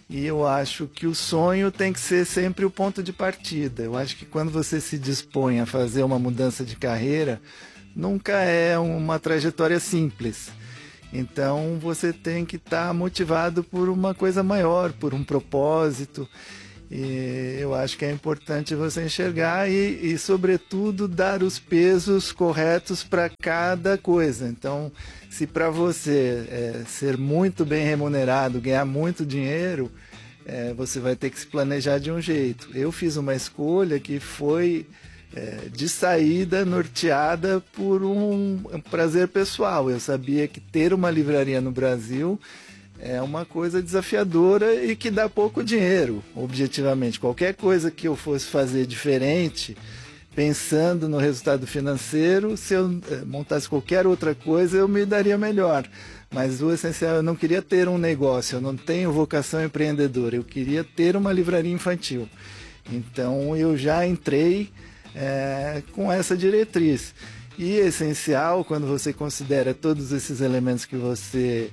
E eu acho que o sonho tem que ser sempre o ponto de partida. Eu acho que quando você se dispõe a fazer uma mudança de carreira, nunca é uma trajetória simples. Então você tem que estar motivado por uma coisa maior, por um propósito. E eu acho que é importante você enxergar e, e sobretudo, dar os pesos corretos para cada coisa. Então, se para você é, ser muito bem remunerado, ganhar muito dinheiro, é, você vai ter que se planejar de um jeito. Eu fiz uma escolha que foi é, de saída norteada por um prazer pessoal. Eu sabia que ter uma livraria no Brasil é uma coisa desafiadora e que dá pouco dinheiro, objetivamente. Qualquer coisa que eu fosse fazer diferente, pensando no resultado financeiro, se eu montasse qualquer outra coisa, eu me daria melhor. Mas o essencial, eu não queria ter um negócio, eu não tenho vocação empreendedora, eu queria ter uma livraria infantil. Então eu já entrei é, com essa diretriz. E é essencial, quando você considera todos esses elementos que você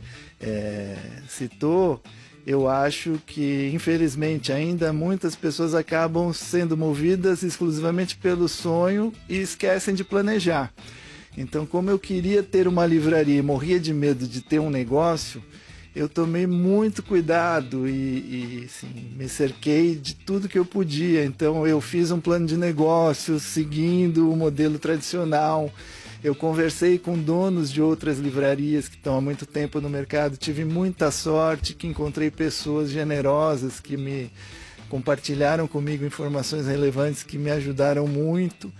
é, citou, eu acho que, infelizmente, ainda muitas pessoas acabam sendo movidas exclusivamente pelo sonho e esquecem de planejar. Então, como eu queria ter uma livraria e morria de medo de ter um negócio, eu tomei muito cuidado e, e assim, me cerquei de tudo que eu podia. Então eu fiz um plano de negócio seguindo o modelo tradicional. Eu conversei com donos de outras livrarias que estão há muito tempo no mercado. Tive muita sorte que encontrei pessoas generosas que me compartilharam comigo informações relevantes que me ajudaram muito.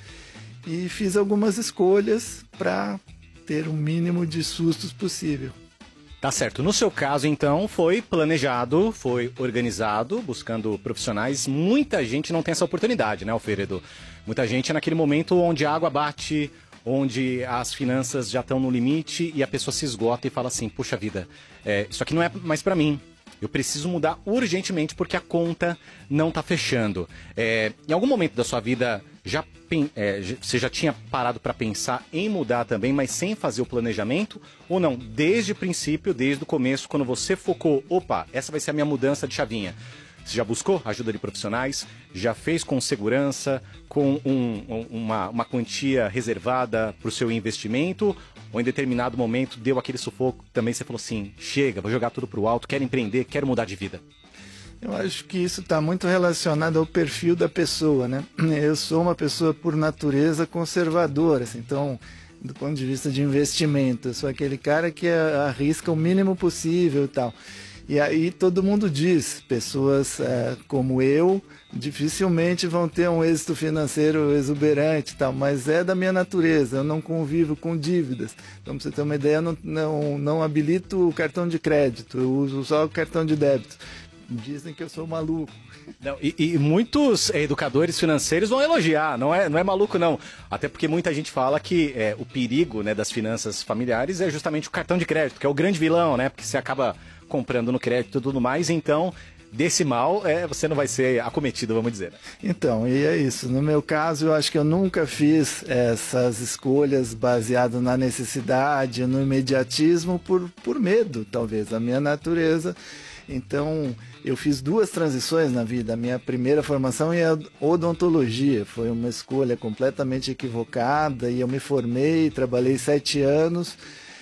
E fiz algumas escolhas para ter o mínimo de sustos possível. Tá certo. No seu caso, então, foi planejado, foi organizado, buscando profissionais. Muita gente não tem essa oportunidade, né, Alfredo? Muita gente é naquele momento onde a água bate, onde as finanças já estão no limite e a pessoa se esgota e fala assim, puxa vida, é, isso aqui não é mais para mim. Eu preciso mudar urgentemente porque a conta não está fechando. É, em algum momento da sua vida, já, é, você já tinha parado para pensar em mudar também, mas sem fazer o planejamento? Ou não? Desde o princípio, desde o começo, quando você focou, opa, essa vai ser a minha mudança de chavinha. Você já buscou ajuda de profissionais? Já fez com segurança, com um, uma, uma quantia reservada para o seu investimento? Ou em determinado momento deu aquele sufoco, também você falou assim, chega, vou jogar tudo para o alto, quero empreender, quero mudar de vida? Eu acho que isso está muito relacionado ao perfil da pessoa, né? Eu sou uma pessoa por natureza conservadora, assim, então, do ponto de vista de investimento, eu sou aquele cara que arrisca o mínimo possível e tal. E aí todo mundo diz, pessoas é, como eu, dificilmente vão ter um êxito financeiro exuberante e tal, mas é da minha natureza, eu não convivo com dívidas. Então, para você ter uma ideia, eu não, não, não habilito o cartão de crédito, eu uso só o cartão de débito. Dizem que eu sou maluco. Não, e, e muitos educadores financeiros vão elogiar, não é, não é maluco não. Até porque muita gente fala que é, o perigo, né, das finanças familiares é justamente o cartão de crédito, que é o grande vilão, né? Porque você acaba comprando no crédito e tudo mais, então desse mal é, você não vai ser acometido, vamos dizer. Então, e é isso. No meu caso, eu acho que eu nunca fiz essas escolhas baseadas na necessidade, no imediatismo, por, por medo, talvez, da minha natureza. Então, eu fiz duas transições na vida. A minha primeira formação é odontologia. Foi uma escolha completamente equivocada e eu me formei, trabalhei sete anos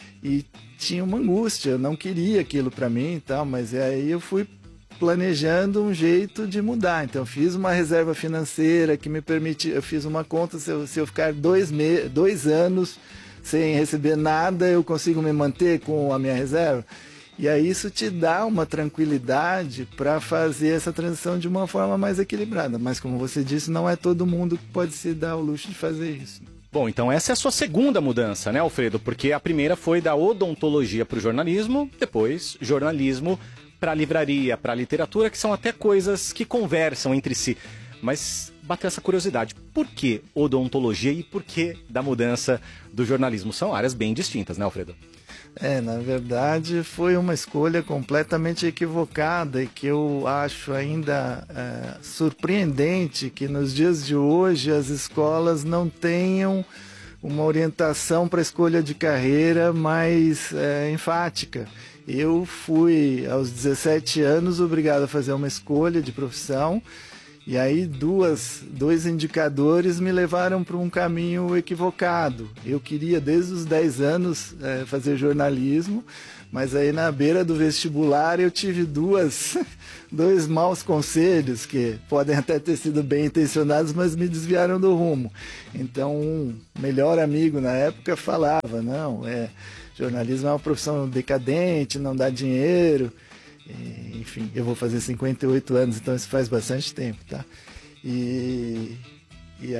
e tinha uma angústia. Eu não queria aquilo para mim e tal, mas aí eu fui planejando um jeito de mudar. Então, eu fiz uma reserva financeira que me permitia... Eu fiz uma conta, se eu, se eu ficar dois, me, dois anos sem receber nada, eu consigo me manter com a minha reserva. E aí isso te dá uma tranquilidade para fazer essa transição de uma forma mais equilibrada. Mas como você disse, não é todo mundo que pode se dar o luxo de fazer isso. Bom, então essa é a sua segunda mudança, né, Alfredo? Porque a primeira foi da odontologia para o jornalismo, depois jornalismo para a livraria, para a literatura, que são até coisas que conversam entre si. Mas bateu essa curiosidade, por que odontologia e por que da mudança do jornalismo? São áreas bem distintas, né, Alfredo? É, na verdade foi uma escolha completamente equivocada e que eu acho ainda é, surpreendente que nos dias de hoje as escolas não tenham uma orientação para a escolha de carreira mais é, enfática. Eu fui, aos dezessete anos, obrigado a fazer uma escolha de profissão, e aí duas, dois indicadores me levaram para um caminho equivocado. Eu queria, desde os dez anos, é, fazer jornalismo, mas aí na beira do vestibular eu tive duas, dois maus conselhos, que podem até ter sido bem intencionados, mas me desviaram do rumo. Então um melhor amigo na época falava, não, é, jornalismo é uma profissão decadente, não dá dinheiro. Enfim, eu vou fazer cinquenta e oito anos, então isso faz bastante tempo, tá? E, e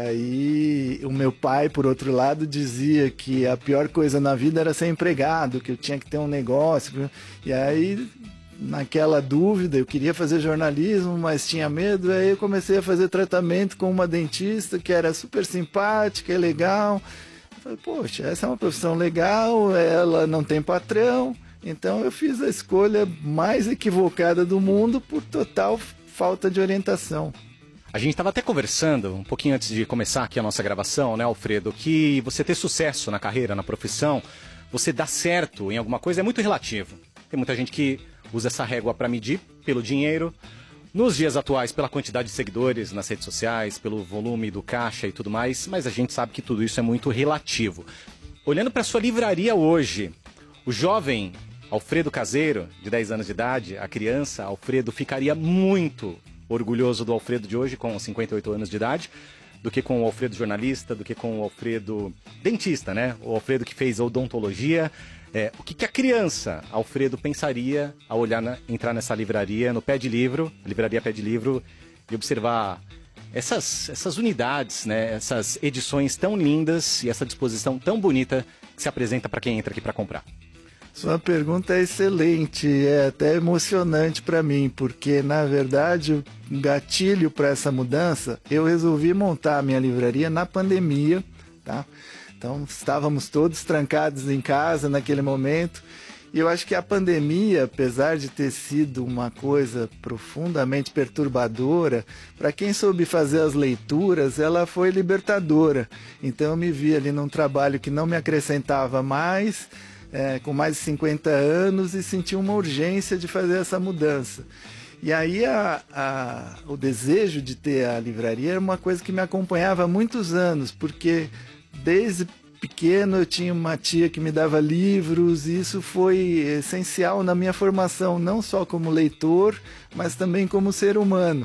aí o meu pai, por outro lado, dizia que a pior coisa na vida era ser empregado, que eu tinha que ter um negócio. E aí, naquela dúvida, eu queria fazer jornalismo, mas tinha medo, aí eu comecei a fazer tratamento com uma dentista que era super simpática e legal. Eu falei, poxa, essa é uma profissão legal, ela não tem patrão. Então eu fiz a escolha mais equivocada do mundo por total falta de orientação. A gente estava até conversando um pouquinho antes de começar aqui a nossa gravação, né, Alfredo, que você ter sucesso na carreira, na profissão, você dar certo em alguma coisa é muito relativo. Tem muita gente que usa essa régua para medir pelo dinheiro, nos dias atuais pela quantidade de seguidores nas redes sociais, pelo volume do caixa e tudo mais, mas a gente sabe que tudo isso é muito relativo. Olhando para sua livraria hoje, o jovem Alfredo Caseiro, de dez anos de idade, a criança Alfredo ficaria muito orgulhoso do Alfredo de hoje, com cinquenta e oito anos de idade, do que com o Alfredo jornalista, do que com o Alfredo dentista, né? O Alfredo que fez odontologia. É, o que, que a criança Alfredo pensaria ao olhar na, entrar nessa livraria, no Pé de Livro, livraria Pé de Livro, e observar essas, essas unidades, né? Essas edições tão lindas e essa disposição tão bonita que se apresenta para quem entra aqui para comprar? Sua pergunta é excelente, é até emocionante para mim, porque na verdade o gatilho para essa mudança, eu resolvi montar a minha livraria na pandemia, tá? Então estávamos todos trancados em casa naquele momento, e eu acho que a pandemia, apesar de ter sido uma coisa profundamente perturbadora, para quem soube fazer as leituras, ela foi libertadora. Então eu me vi ali num trabalho que não me acrescentava mais, É, com mais de cinquenta anos, e senti uma urgência de fazer essa mudança. E aí a, a, o desejo de ter a livraria era uma coisa que me acompanhava há muitos anos, porque desde pequeno eu tinha uma tia que me dava livros, e isso foi essencial na minha formação, não só como leitor, mas também como ser humano.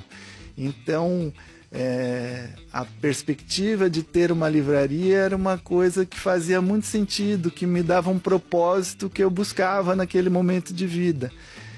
Então, É, a perspectiva de ter uma livraria era uma coisa que fazia muito sentido, que me dava um propósito que eu buscava naquele momento de vida.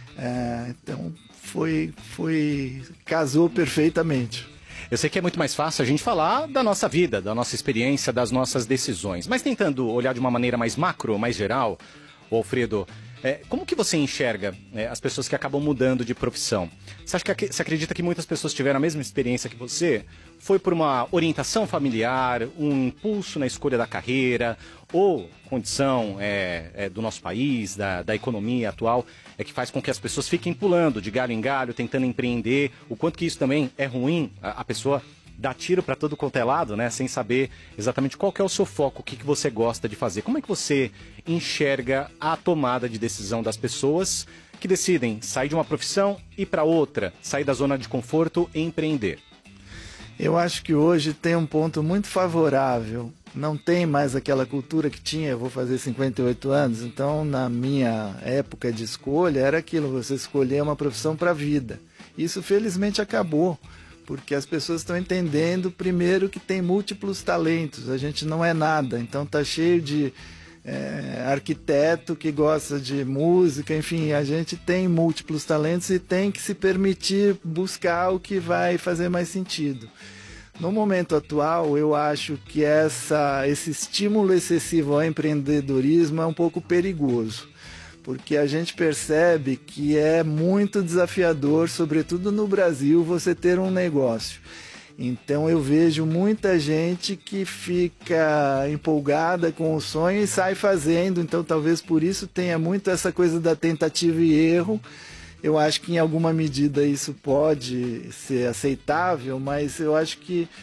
É, então foi, foi casou perfeitamente. Eu sei que é muito mais fácil a gente falar da nossa vida, da nossa experiência, das nossas decisões, mas tentando olhar de uma maneira mais macro, mais geral, Alfredo, É, como que você enxerga é, as pessoas que acabam mudando de profissão? Você, acha que, você acredita que muitas pessoas tiveram a mesma experiência que você? Foi por uma orientação familiar, um impulso na escolha da carreira, ou condição é, é, do nosso país, da, da economia atual, é que faz com que as pessoas fiquem pulando de galho em galho, tentando empreender, o quanto que isso também é ruim, a, a pessoa dá tiro para todo quanto é lado, né? Sem saber exatamente qual que é o seu foco, o que, que você gosta de fazer. Como é que você enxerga a tomada de decisão das pessoas que decidem sair de uma profissão e para outra, sair da zona de conforto e empreender? Eu acho que hoje tem um ponto muito favorável. Não tem mais aquela cultura que tinha, eu vou fazer cinquenta e oito anos, então na minha época de escolha era aquilo, você escolher uma profissão para a vida. Isso felizmente acabou, porque as pessoas estão entendendo, primeiro, que tem múltiplos talentos, a gente não é nada, então tá cheio de é, arquiteto que gosta de música, enfim, a gente tem múltiplos talentos e tem que se permitir buscar o que vai fazer mais sentido. No momento atual, eu acho que essa, esse estímulo excessivo ao empreendedorismo é um pouco perigoso, porque a gente percebe que é muito desafiador, sobretudo no Brasil, você ter um negócio. Então eu vejo muita gente que fica empolgada com o sonho e sai fazendo, então talvez por isso tenha muito essa coisa da tentativa e erro. Eu acho que em alguma medida isso pode ser aceitável, mas eu acho que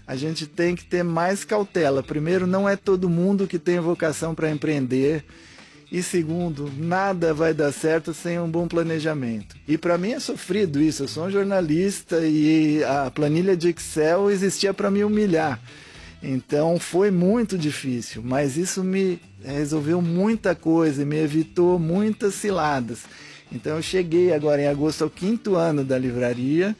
a gente tem que ter mais cautela. Primeiro, não é todo mundo que tem vocação para empreender. E segundo, nada vai dar certo sem um bom planejamento. E para mim é sofrido isso. Eu sou um jornalista e a planilha de Excel existia para me humilhar. Então foi muito difícil, mas isso me resolveu muita coisa, me evitou muitas ciladas. Então eu cheguei agora em agosto ao quinto ano da livraria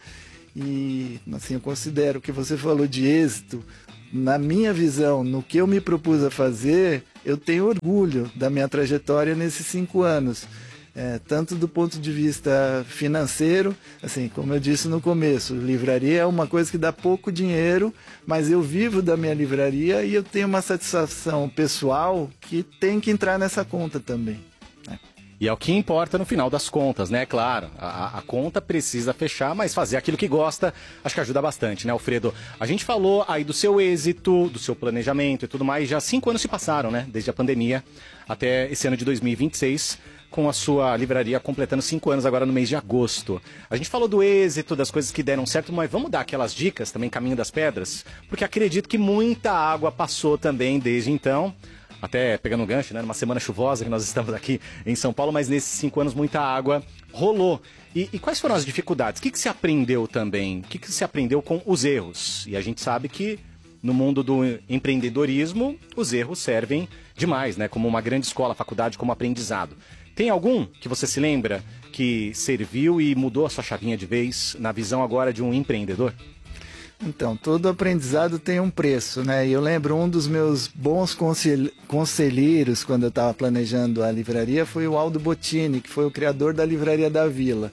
e assim, eu considero que você falou de êxito. Na minha visão, no que eu me propus a fazer, eu tenho orgulho da minha trajetória nesses cinco anos. É, tanto do ponto de vista financeiro, assim, como eu disse no começo, livraria é uma coisa que dá pouco dinheiro, mas eu vivo da minha livraria e eu tenho uma satisfação pessoal que tem que entrar nessa conta também. Né? E é o que importa no final das contas, né? Claro, a, a conta precisa fechar, mas fazer aquilo que gosta, acho que ajuda bastante, né, Alfredo? A gente falou aí do seu êxito, do seu planejamento e tudo mais, já cinco anos se passaram, né? Desde a pandemia até esse ano de dois mil e vinte e seis, com a sua livraria completando cinco anos agora no mês de agosto. A gente falou do êxito, das coisas que deram certo, mas vamos dar aquelas dicas também, caminho das pedras? Porque acredito que muita água passou também desde então. Até pegando um gancho, né? Numa semana chuvosa que nós estamos aqui em São Paulo, mas nesses cinco anos muita água rolou. E, e quais foram as dificuldades? O que, que se aprendeu também? O que, que se aprendeu com os erros? E a gente sabe que no mundo do empreendedorismo, os erros servem demais, né? Como uma grande escola, faculdade, como aprendizado. Tem algum que você se lembra que serviu e mudou a sua chavinha de vez na visão agora de um empreendedor? Então, todo aprendizado tem um preço, né? E eu lembro um dos meus bons consel... conselheiros quando eu estava planejando a livraria foi o Aldo Bottini, que foi o criador da Livraria da Vila.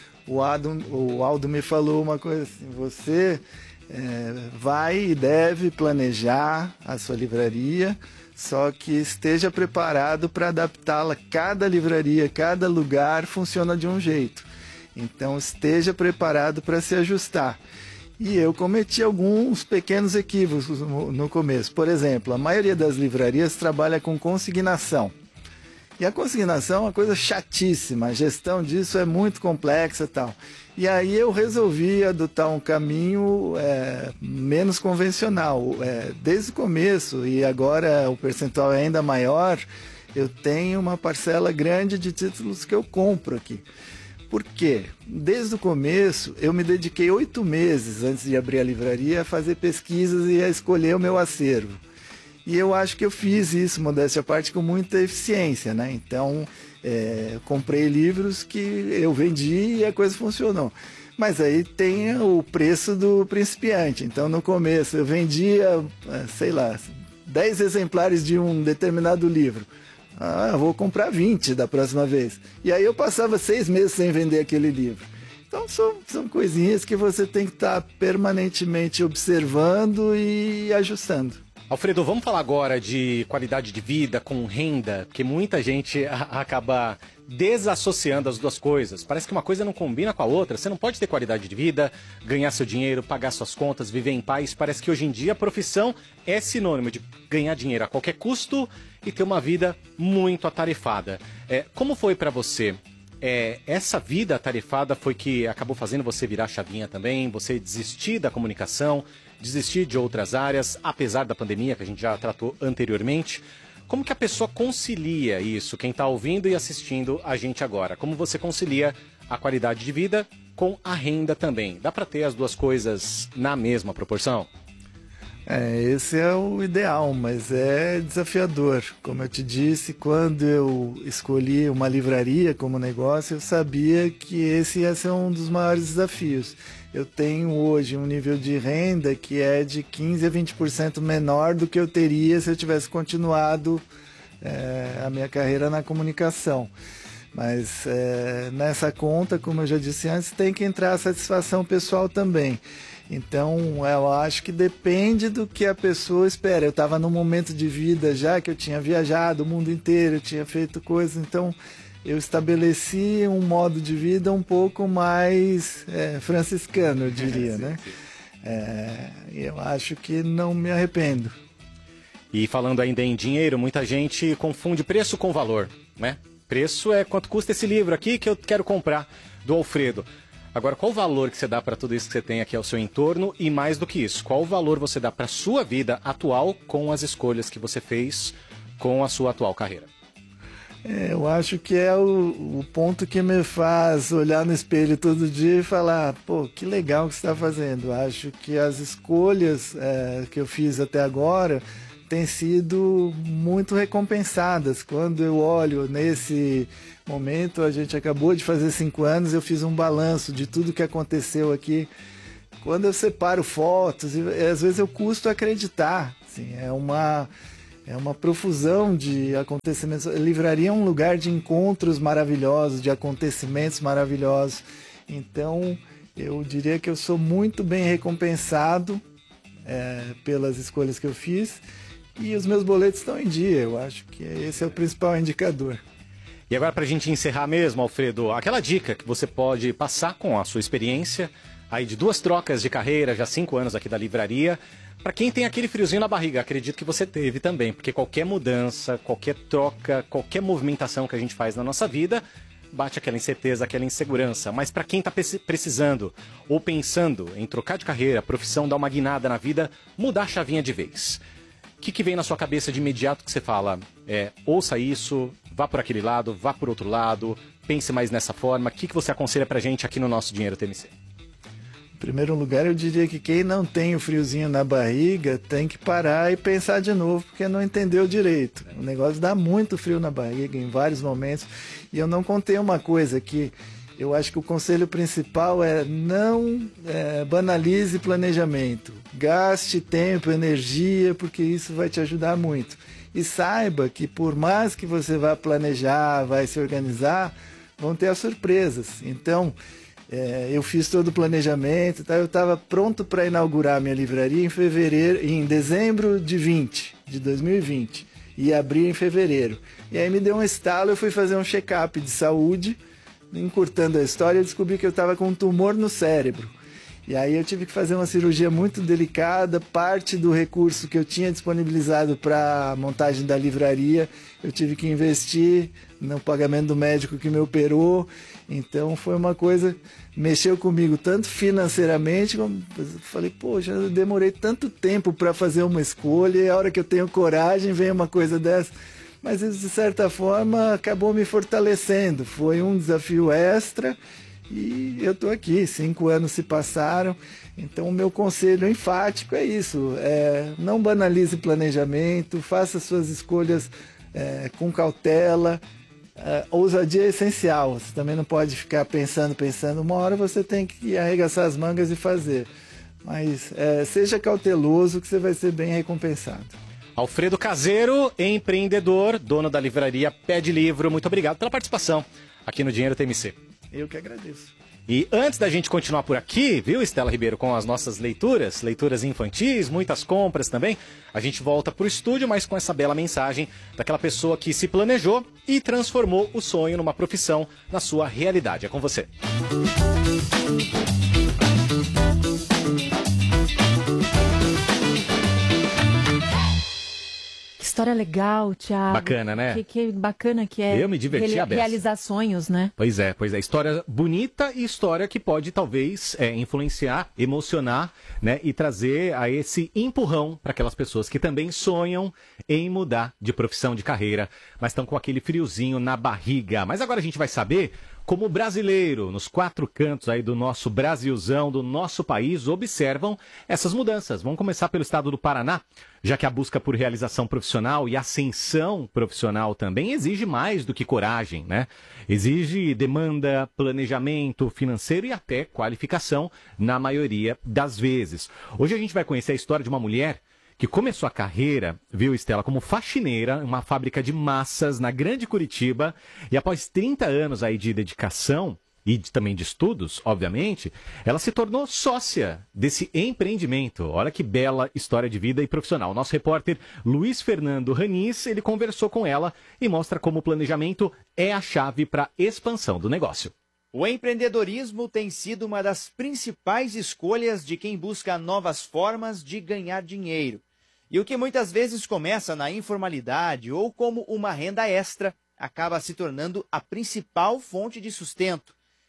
O Aldo, o Aldo me falou uma coisa assim, você é, vai e deve planejar a sua livraria, só que esteja preparado para adaptá-la. Cada livraria, cada lugar funciona de um jeito. Então esteja preparado para se ajustar. E eu cometi alguns pequenos equívocos no, no começo. Por exemplo, a maioria das livrarias trabalha com consignação. E a consignação é uma coisa chatíssima, a gestão disso é muito complexa e tal. E aí eu resolvi adotar um caminho é, menos convencional. É, desde o começo, e agora o percentual é ainda maior, eu tenho uma parcela grande de títulos que eu compro aqui. Por quê? Desde o começo, eu me dediquei oito meses antes de abrir a livraria a fazer pesquisas e a escolher o meu acervo. E eu acho que eu fiz isso, modéstia à parte, com muita eficiência, né? Então, é, comprei livros que eu vendi e a coisa funcionou. Mas aí tem o preço do principiante. Então, no começo, eu vendia, sei lá, dez exemplares de um determinado livro. Ah, eu vou comprar vinte da próxima vez. E aí eu passava seis meses sem vender aquele livro. Então são, são coisinhas que você tem que estar permanentemente observando e ajustando. Alfredo, vamos falar agora de qualidade de vida com renda, porque muita gente a- acaba desassociando as duas coisas. Parece que uma coisa não combina com a outra. Você não pode ter qualidade de vida, ganhar seu dinheiro, pagar suas contas, viver em paz. Parece que hoje em dia a profissão é sinônimo de ganhar dinheiro a qualquer custo e ter uma vida muito atarefada. É, como foi para você? É, essa vida atarefada foi que acabou fazendo você virar chavinha também, você desistir da comunicação, desistir de outras áreas, apesar da pandemia que a gente já tratou anteriormente. Como que a pessoa concilia isso, quem está ouvindo e assistindo a gente agora? Como você concilia a qualidade de vida com a renda também? Dá para ter as duas coisas na mesma proporção? É, esse é o ideal, mas é desafiador. Como eu te disse, quando eu escolhi uma livraria como negócio, eu sabia que esse ia ser um dos maiores desafios. Eu tenho hoje um nível de renda que é de quinze a vinte por cento menor do que eu teria se eu tivesse continuado é, a minha carreira na comunicação. Mas é, nessa conta, como eu já disse antes, tem que entrar a satisfação pessoal também. Então, eu acho que depende do que a pessoa espera. Eu estava num momento de vida já que eu tinha viajado o mundo inteiro, eu tinha feito coisas, então eu estabeleci um modo de vida um pouco mais é, franciscano, eu diria, sim, né? Sim. É, eu acho que não me arrependo. E falando ainda em dinheiro, muita gente confunde preço com valor, né? Preço é quanto custa esse livro aqui que eu quero comprar, do Alfredo. Agora, qual o valor que você dá para tudo isso que você tem aqui ao seu entorno e mais do que isso, qual o valor você dá para sua vida atual com as escolhas que você fez com a sua atual carreira? É, eu acho que é o, o ponto que me faz olhar no espelho todo dia e falar, pô, que legal que você está fazendo. Eu acho que as escolhas é, que eu fiz até agora têm sido muito recompensadas. Quando eu olho nesse momento, a gente acabou de fazer cinco anos, eu fiz um balanço de tudo que aconteceu aqui. Quando eu separo fotos, e, às vezes eu custo acreditar. Assim, é uma... É uma profusão de acontecimentos. A livraria é um lugar de encontros maravilhosos, de acontecimentos maravilhosos. Então, eu diria que eu sou muito bem recompensado é, pelas escolhas que eu fiz. E os meus boletos estão em dia. Eu acho que esse é o principal indicador. E agora, para a gente encerrar mesmo, Alfredo, aquela dica que você pode passar com a sua experiência, aí de duas trocas de carreira, já cinco anos aqui da livraria, para quem tem aquele friozinho na barriga, acredito que você teve também, porque qualquer mudança, qualquer troca, qualquer movimentação que a gente faz na nossa vida, bate aquela incerteza, aquela insegurança. Mas para quem está precisando ou pensando em trocar de carreira, profissão, dar uma guinada na vida, mudar a chavinha de vez. O que, que vem na sua cabeça de imediato que você fala? É, ouça isso, vá por aquele lado, vá por outro lado, pense mais nessa forma. O que, que você aconselha para a gente aqui no nosso Dinheiro T M C? Em primeiro lugar, eu diria que quem não tem o friozinho na barriga tem que parar e pensar de novo, porque não entendeu direito. O negócio dá muito frio na barriga em vários momentos. E eu não contei uma coisa que eu acho que o conselho principal é não é, banalize planejamento. Gaste tempo, energia, porque isso vai te ajudar muito. E saiba que por mais que você vá planejar, vai se organizar, vão ter as surpresas. Então... É, eu fiz todo o planejamento, tá? Eu estava pronto para inaugurar a minha livraria em fevereiro, em dezembro de vinte, de dois mil e vinte, e abrir em fevereiro. E aí me deu um estalo, eu fui fazer um check-up de saúde, encurtando a história, eu descobri que eu estava com um tumor no cérebro. E aí eu tive que fazer uma cirurgia muito delicada, parte do recurso que eu tinha disponibilizado para a montagem da livraria, eu tive que investir no pagamento do médico que me operou. Então foi uma coisa, mexeu comigo tanto financeiramente, como eu falei, poxa, eu demorei tanto tempo para fazer uma escolha, e a hora que eu tenho coragem vem uma coisa dessa. Mas isso, de certa forma, acabou me fortalecendo. Foi um desafio extra e eu estou aqui, cinco anos se passaram. Então o meu conselho enfático é isso, é, não banalize planejamento, faça suas escolhas é, com cautela. Uh, ousadia é essencial, você também não pode ficar pensando, pensando, uma hora você tem que arregaçar as mangas e fazer, mas é, seja cauteloso que você vai ser bem recompensado. Alfredo Caseiro, empreendedor, dono da livraria Pé de Livro, muito obrigado pela participação aqui no Dinheiro T M C. Eu que agradeço. E antes da gente continuar por aqui, viu, Estela Ribeiro, com as nossas leituras, leituras infantis, muitas compras também, a gente volta pro estúdio, mas com essa bela mensagem daquela pessoa que se planejou e transformou o sonho numa profissão na sua realidade. É com você. História legal, Thiago. Bacana, né? Que, que bacana que é. Eu me diverti reali- a beça. realizar sonhos, né? Pois é, pois é. História bonita e história que pode talvez é, influenciar, emocionar, né? E trazer a esse empurrão para aquelas pessoas que também sonham em mudar de profissão, de carreira, mas estão com aquele friozinho na barriga. Mas agora a gente vai saber como o brasileiro, nos quatro cantos aí do nosso Brasilzão, do nosso país, observam essas mudanças. Vamos começar pelo estado do Paraná, já que a busca por realização profissional e ascensão profissional também exige mais do que coragem, né? Exige demanda, planejamento financeiro e até qualificação, na maioria das vezes. Hoje a gente vai conhecer a história de uma mulher que começou a carreira, viu, Estela, como faxineira em uma fábrica de massas na Grande Curitiba, e após trinta anos aí de dedicação e de, também de estudos, obviamente, ela se tornou sócia desse empreendimento. Olha que bela história de vida e profissional. Nosso repórter Luiz Fernando Ranis, ele conversou com ela e mostra como o planejamento é a chave para a expansão do negócio. O empreendedorismo tem sido uma das principais escolhas de quem busca novas formas de ganhar dinheiro. E o que muitas vezes começa na informalidade ou como uma renda extra, acaba se tornando a principal fonte de sustento.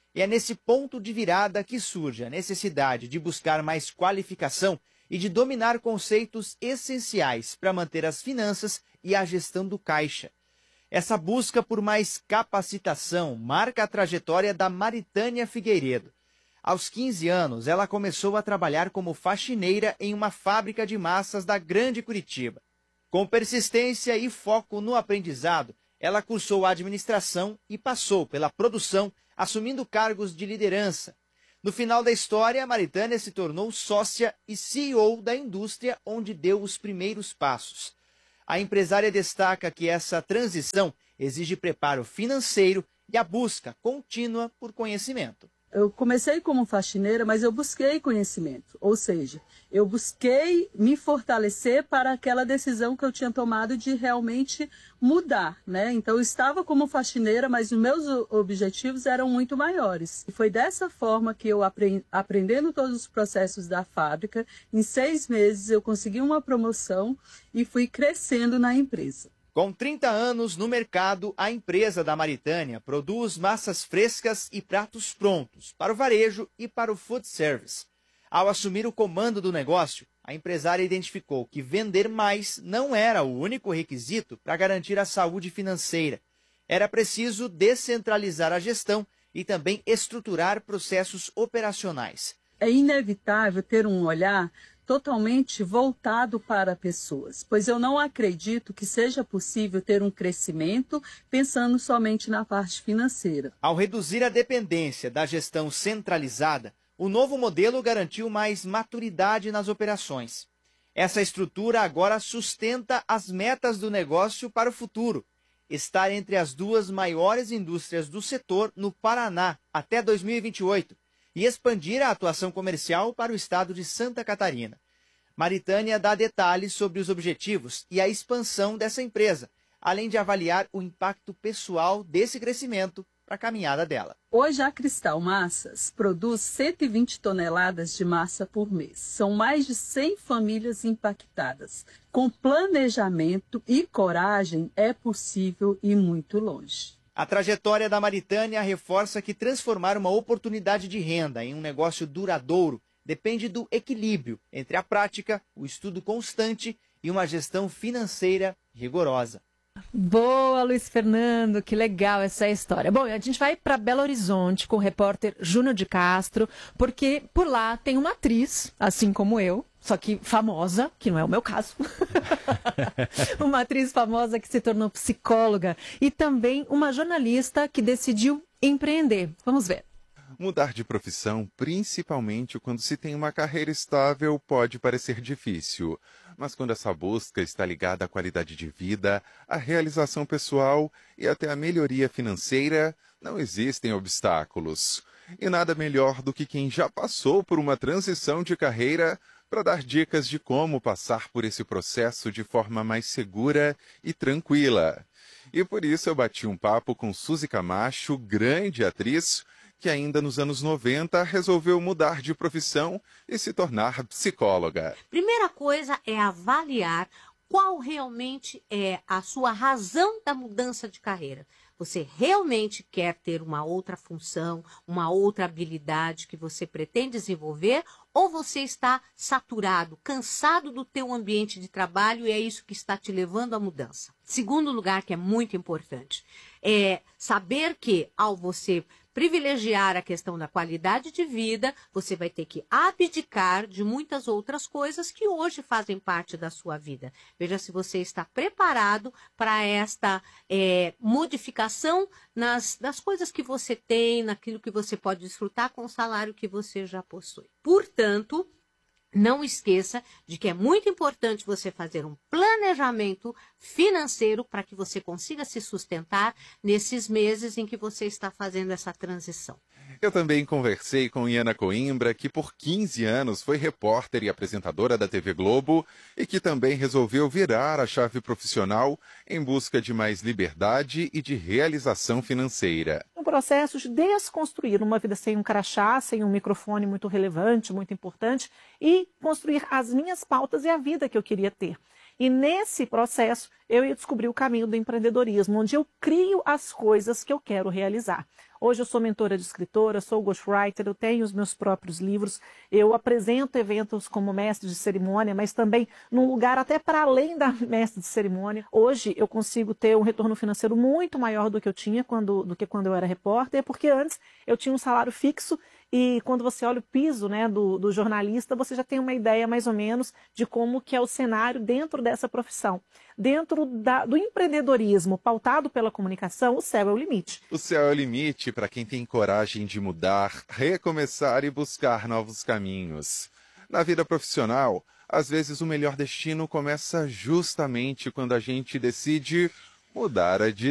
E é nesse ponto de virada que surge a necessidade de buscar mais qualificação e de dominar conceitos essenciais para manter as finanças e a gestão do caixa. Essa busca por mais capacitação marca a trajetória da Maritânia Figueiredo. Aos quinze anos, ela começou a trabalhar como faxineira em uma fábrica de massas da Grande Curitiba. Com persistência e foco no aprendizado, ela cursou administração e passou pela produção, assumindo cargos de liderança. No final da história, a Maritânia se tornou sócia e C E O da indústria onde deu os primeiros passos. A empresária destaca que essa transição exige preparo financeiro e a busca contínua por conhecimento. Eu comecei como faxineira, mas eu busquei conhecimento, ou seja, eu busquei me fortalecer para aquela decisão que eu tinha tomado de realmente mudar, né? Então eu estava como faxineira, mas os meus objetivos eram muito maiores. E foi dessa forma que eu, aprendendo todos os processos da fábrica, em seis meses eu consegui uma promoção e fui crescendo na empresa. Com trinta anos no mercado, a empresa da Maritânia produz massas frescas e pratos prontos para o varejo e para o food service. Ao assumir o comando do negócio, a empresária identificou que vender mais não era o único requisito para garantir a saúde financeira. Era preciso descentralizar a gestão e também estruturar processos operacionais. É inevitável ter um olhar totalmente voltado para pessoas, pois eu não acredito que seja possível ter um crescimento pensando somente na parte financeira. Ao reduzir a dependência da gestão centralizada, o novo modelo garantiu mais maturidade nas operações. Essa estrutura agora sustenta as metas do negócio para o futuro. Estar entre as duas maiores indústrias do setor no Paraná até dois mil e vinte e oito. E expandir a atuação comercial para o estado de Santa Catarina. Maritânia dá detalhes sobre os objetivos e a expansão dessa empresa, além de avaliar o impacto pessoal desse crescimento para a caminhada dela. Hoje a Cristal Massas produz cento e vinte toneladas de massa por mês. São mais de cem famílias impactadas. Com planejamento e coragem é possível ir muito longe. A trajetória da Maritânia reforça que transformar uma oportunidade de renda em um negócio duradouro depende do equilíbrio entre a prática, o estudo constante e uma gestão financeira rigorosa. Boa, Luiz Fernando, que legal essa história. Bom, a gente vai para Belo Horizonte com o repórter Júnior de Castro, porque por lá tem uma atriz, assim como eu, só que famosa, que não é o meu caso. Uma atriz famosa que se tornou psicóloga e também uma jornalista que decidiu empreender. Vamos ver. Mudar de profissão, principalmente quando se tem uma carreira estável, pode parecer difícil. Mas quando essa busca está ligada à qualidade de vida, à realização pessoal e até à melhoria financeira, não existem obstáculos. E nada melhor do que quem já passou por uma transição de carreira para dar dicas de como passar por esse processo de forma mais segura e tranquila. E por isso eu bati um papo com Suzy Camacho, grande atriz, que ainda nos anos noventa resolveu mudar de profissão e se tornar psicóloga. Primeira coisa é avaliar qual realmente é a sua razão da mudança de carreira. Você realmente quer ter uma outra função, uma outra habilidade que você pretende desenvolver, ou você está saturado, cansado do teu ambiente de trabalho e é isso que está te levando à mudança? Segundo lugar, que é muito importante, é saber que ao você privilegiar a questão da qualidade de vida, você vai ter que abdicar de muitas outras coisas que hoje fazem parte da sua vida. Veja se você está preparado para esta é, modificação nas, nas coisas que você tem, naquilo que você pode desfrutar com o salário que você já possui. Portanto, não esqueça de que é muito importante você fazer um planejamento financeiro para que você consiga se sustentar nesses meses em que você está fazendo essa transição. Eu também conversei com Iana Coimbra, que por quinze anos foi repórter e apresentadora da T V Globo e que também resolveu virar a chave profissional em busca de mais liberdade e de realização financeira. Um processo de desconstruir uma vida sem um crachá, sem um microfone muito relevante, muito importante, e construir as minhas pautas e a vida que eu queria ter. E nesse processo, eu ia descobrir o caminho do empreendedorismo, onde eu crio as coisas que eu quero realizar. Hoje eu sou mentora de escritora, sou ghostwriter, eu tenho os meus próprios livros, eu apresento eventos como mestre de cerimônia, mas também num lugar até para além da mestre de cerimônia. Hoje eu consigo ter um retorno financeiro muito maior do que eu tinha quando, do que quando eu era repórter, porque antes eu tinha um salário fixo e quando você olha o piso, né, do, do jornalista, você já tem uma ideia mais ou menos de como que é o cenário dentro dessa profissão. Dentro da, do empreendedorismo pautado pela comunicação, o céu é o limite. O céu é o limite para quem tem coragem de mudar, recomeçar e buscar novos caminhos. Na vida profissional, às vezes o melhor destino começa justamente quando a gente decide mudar a direção.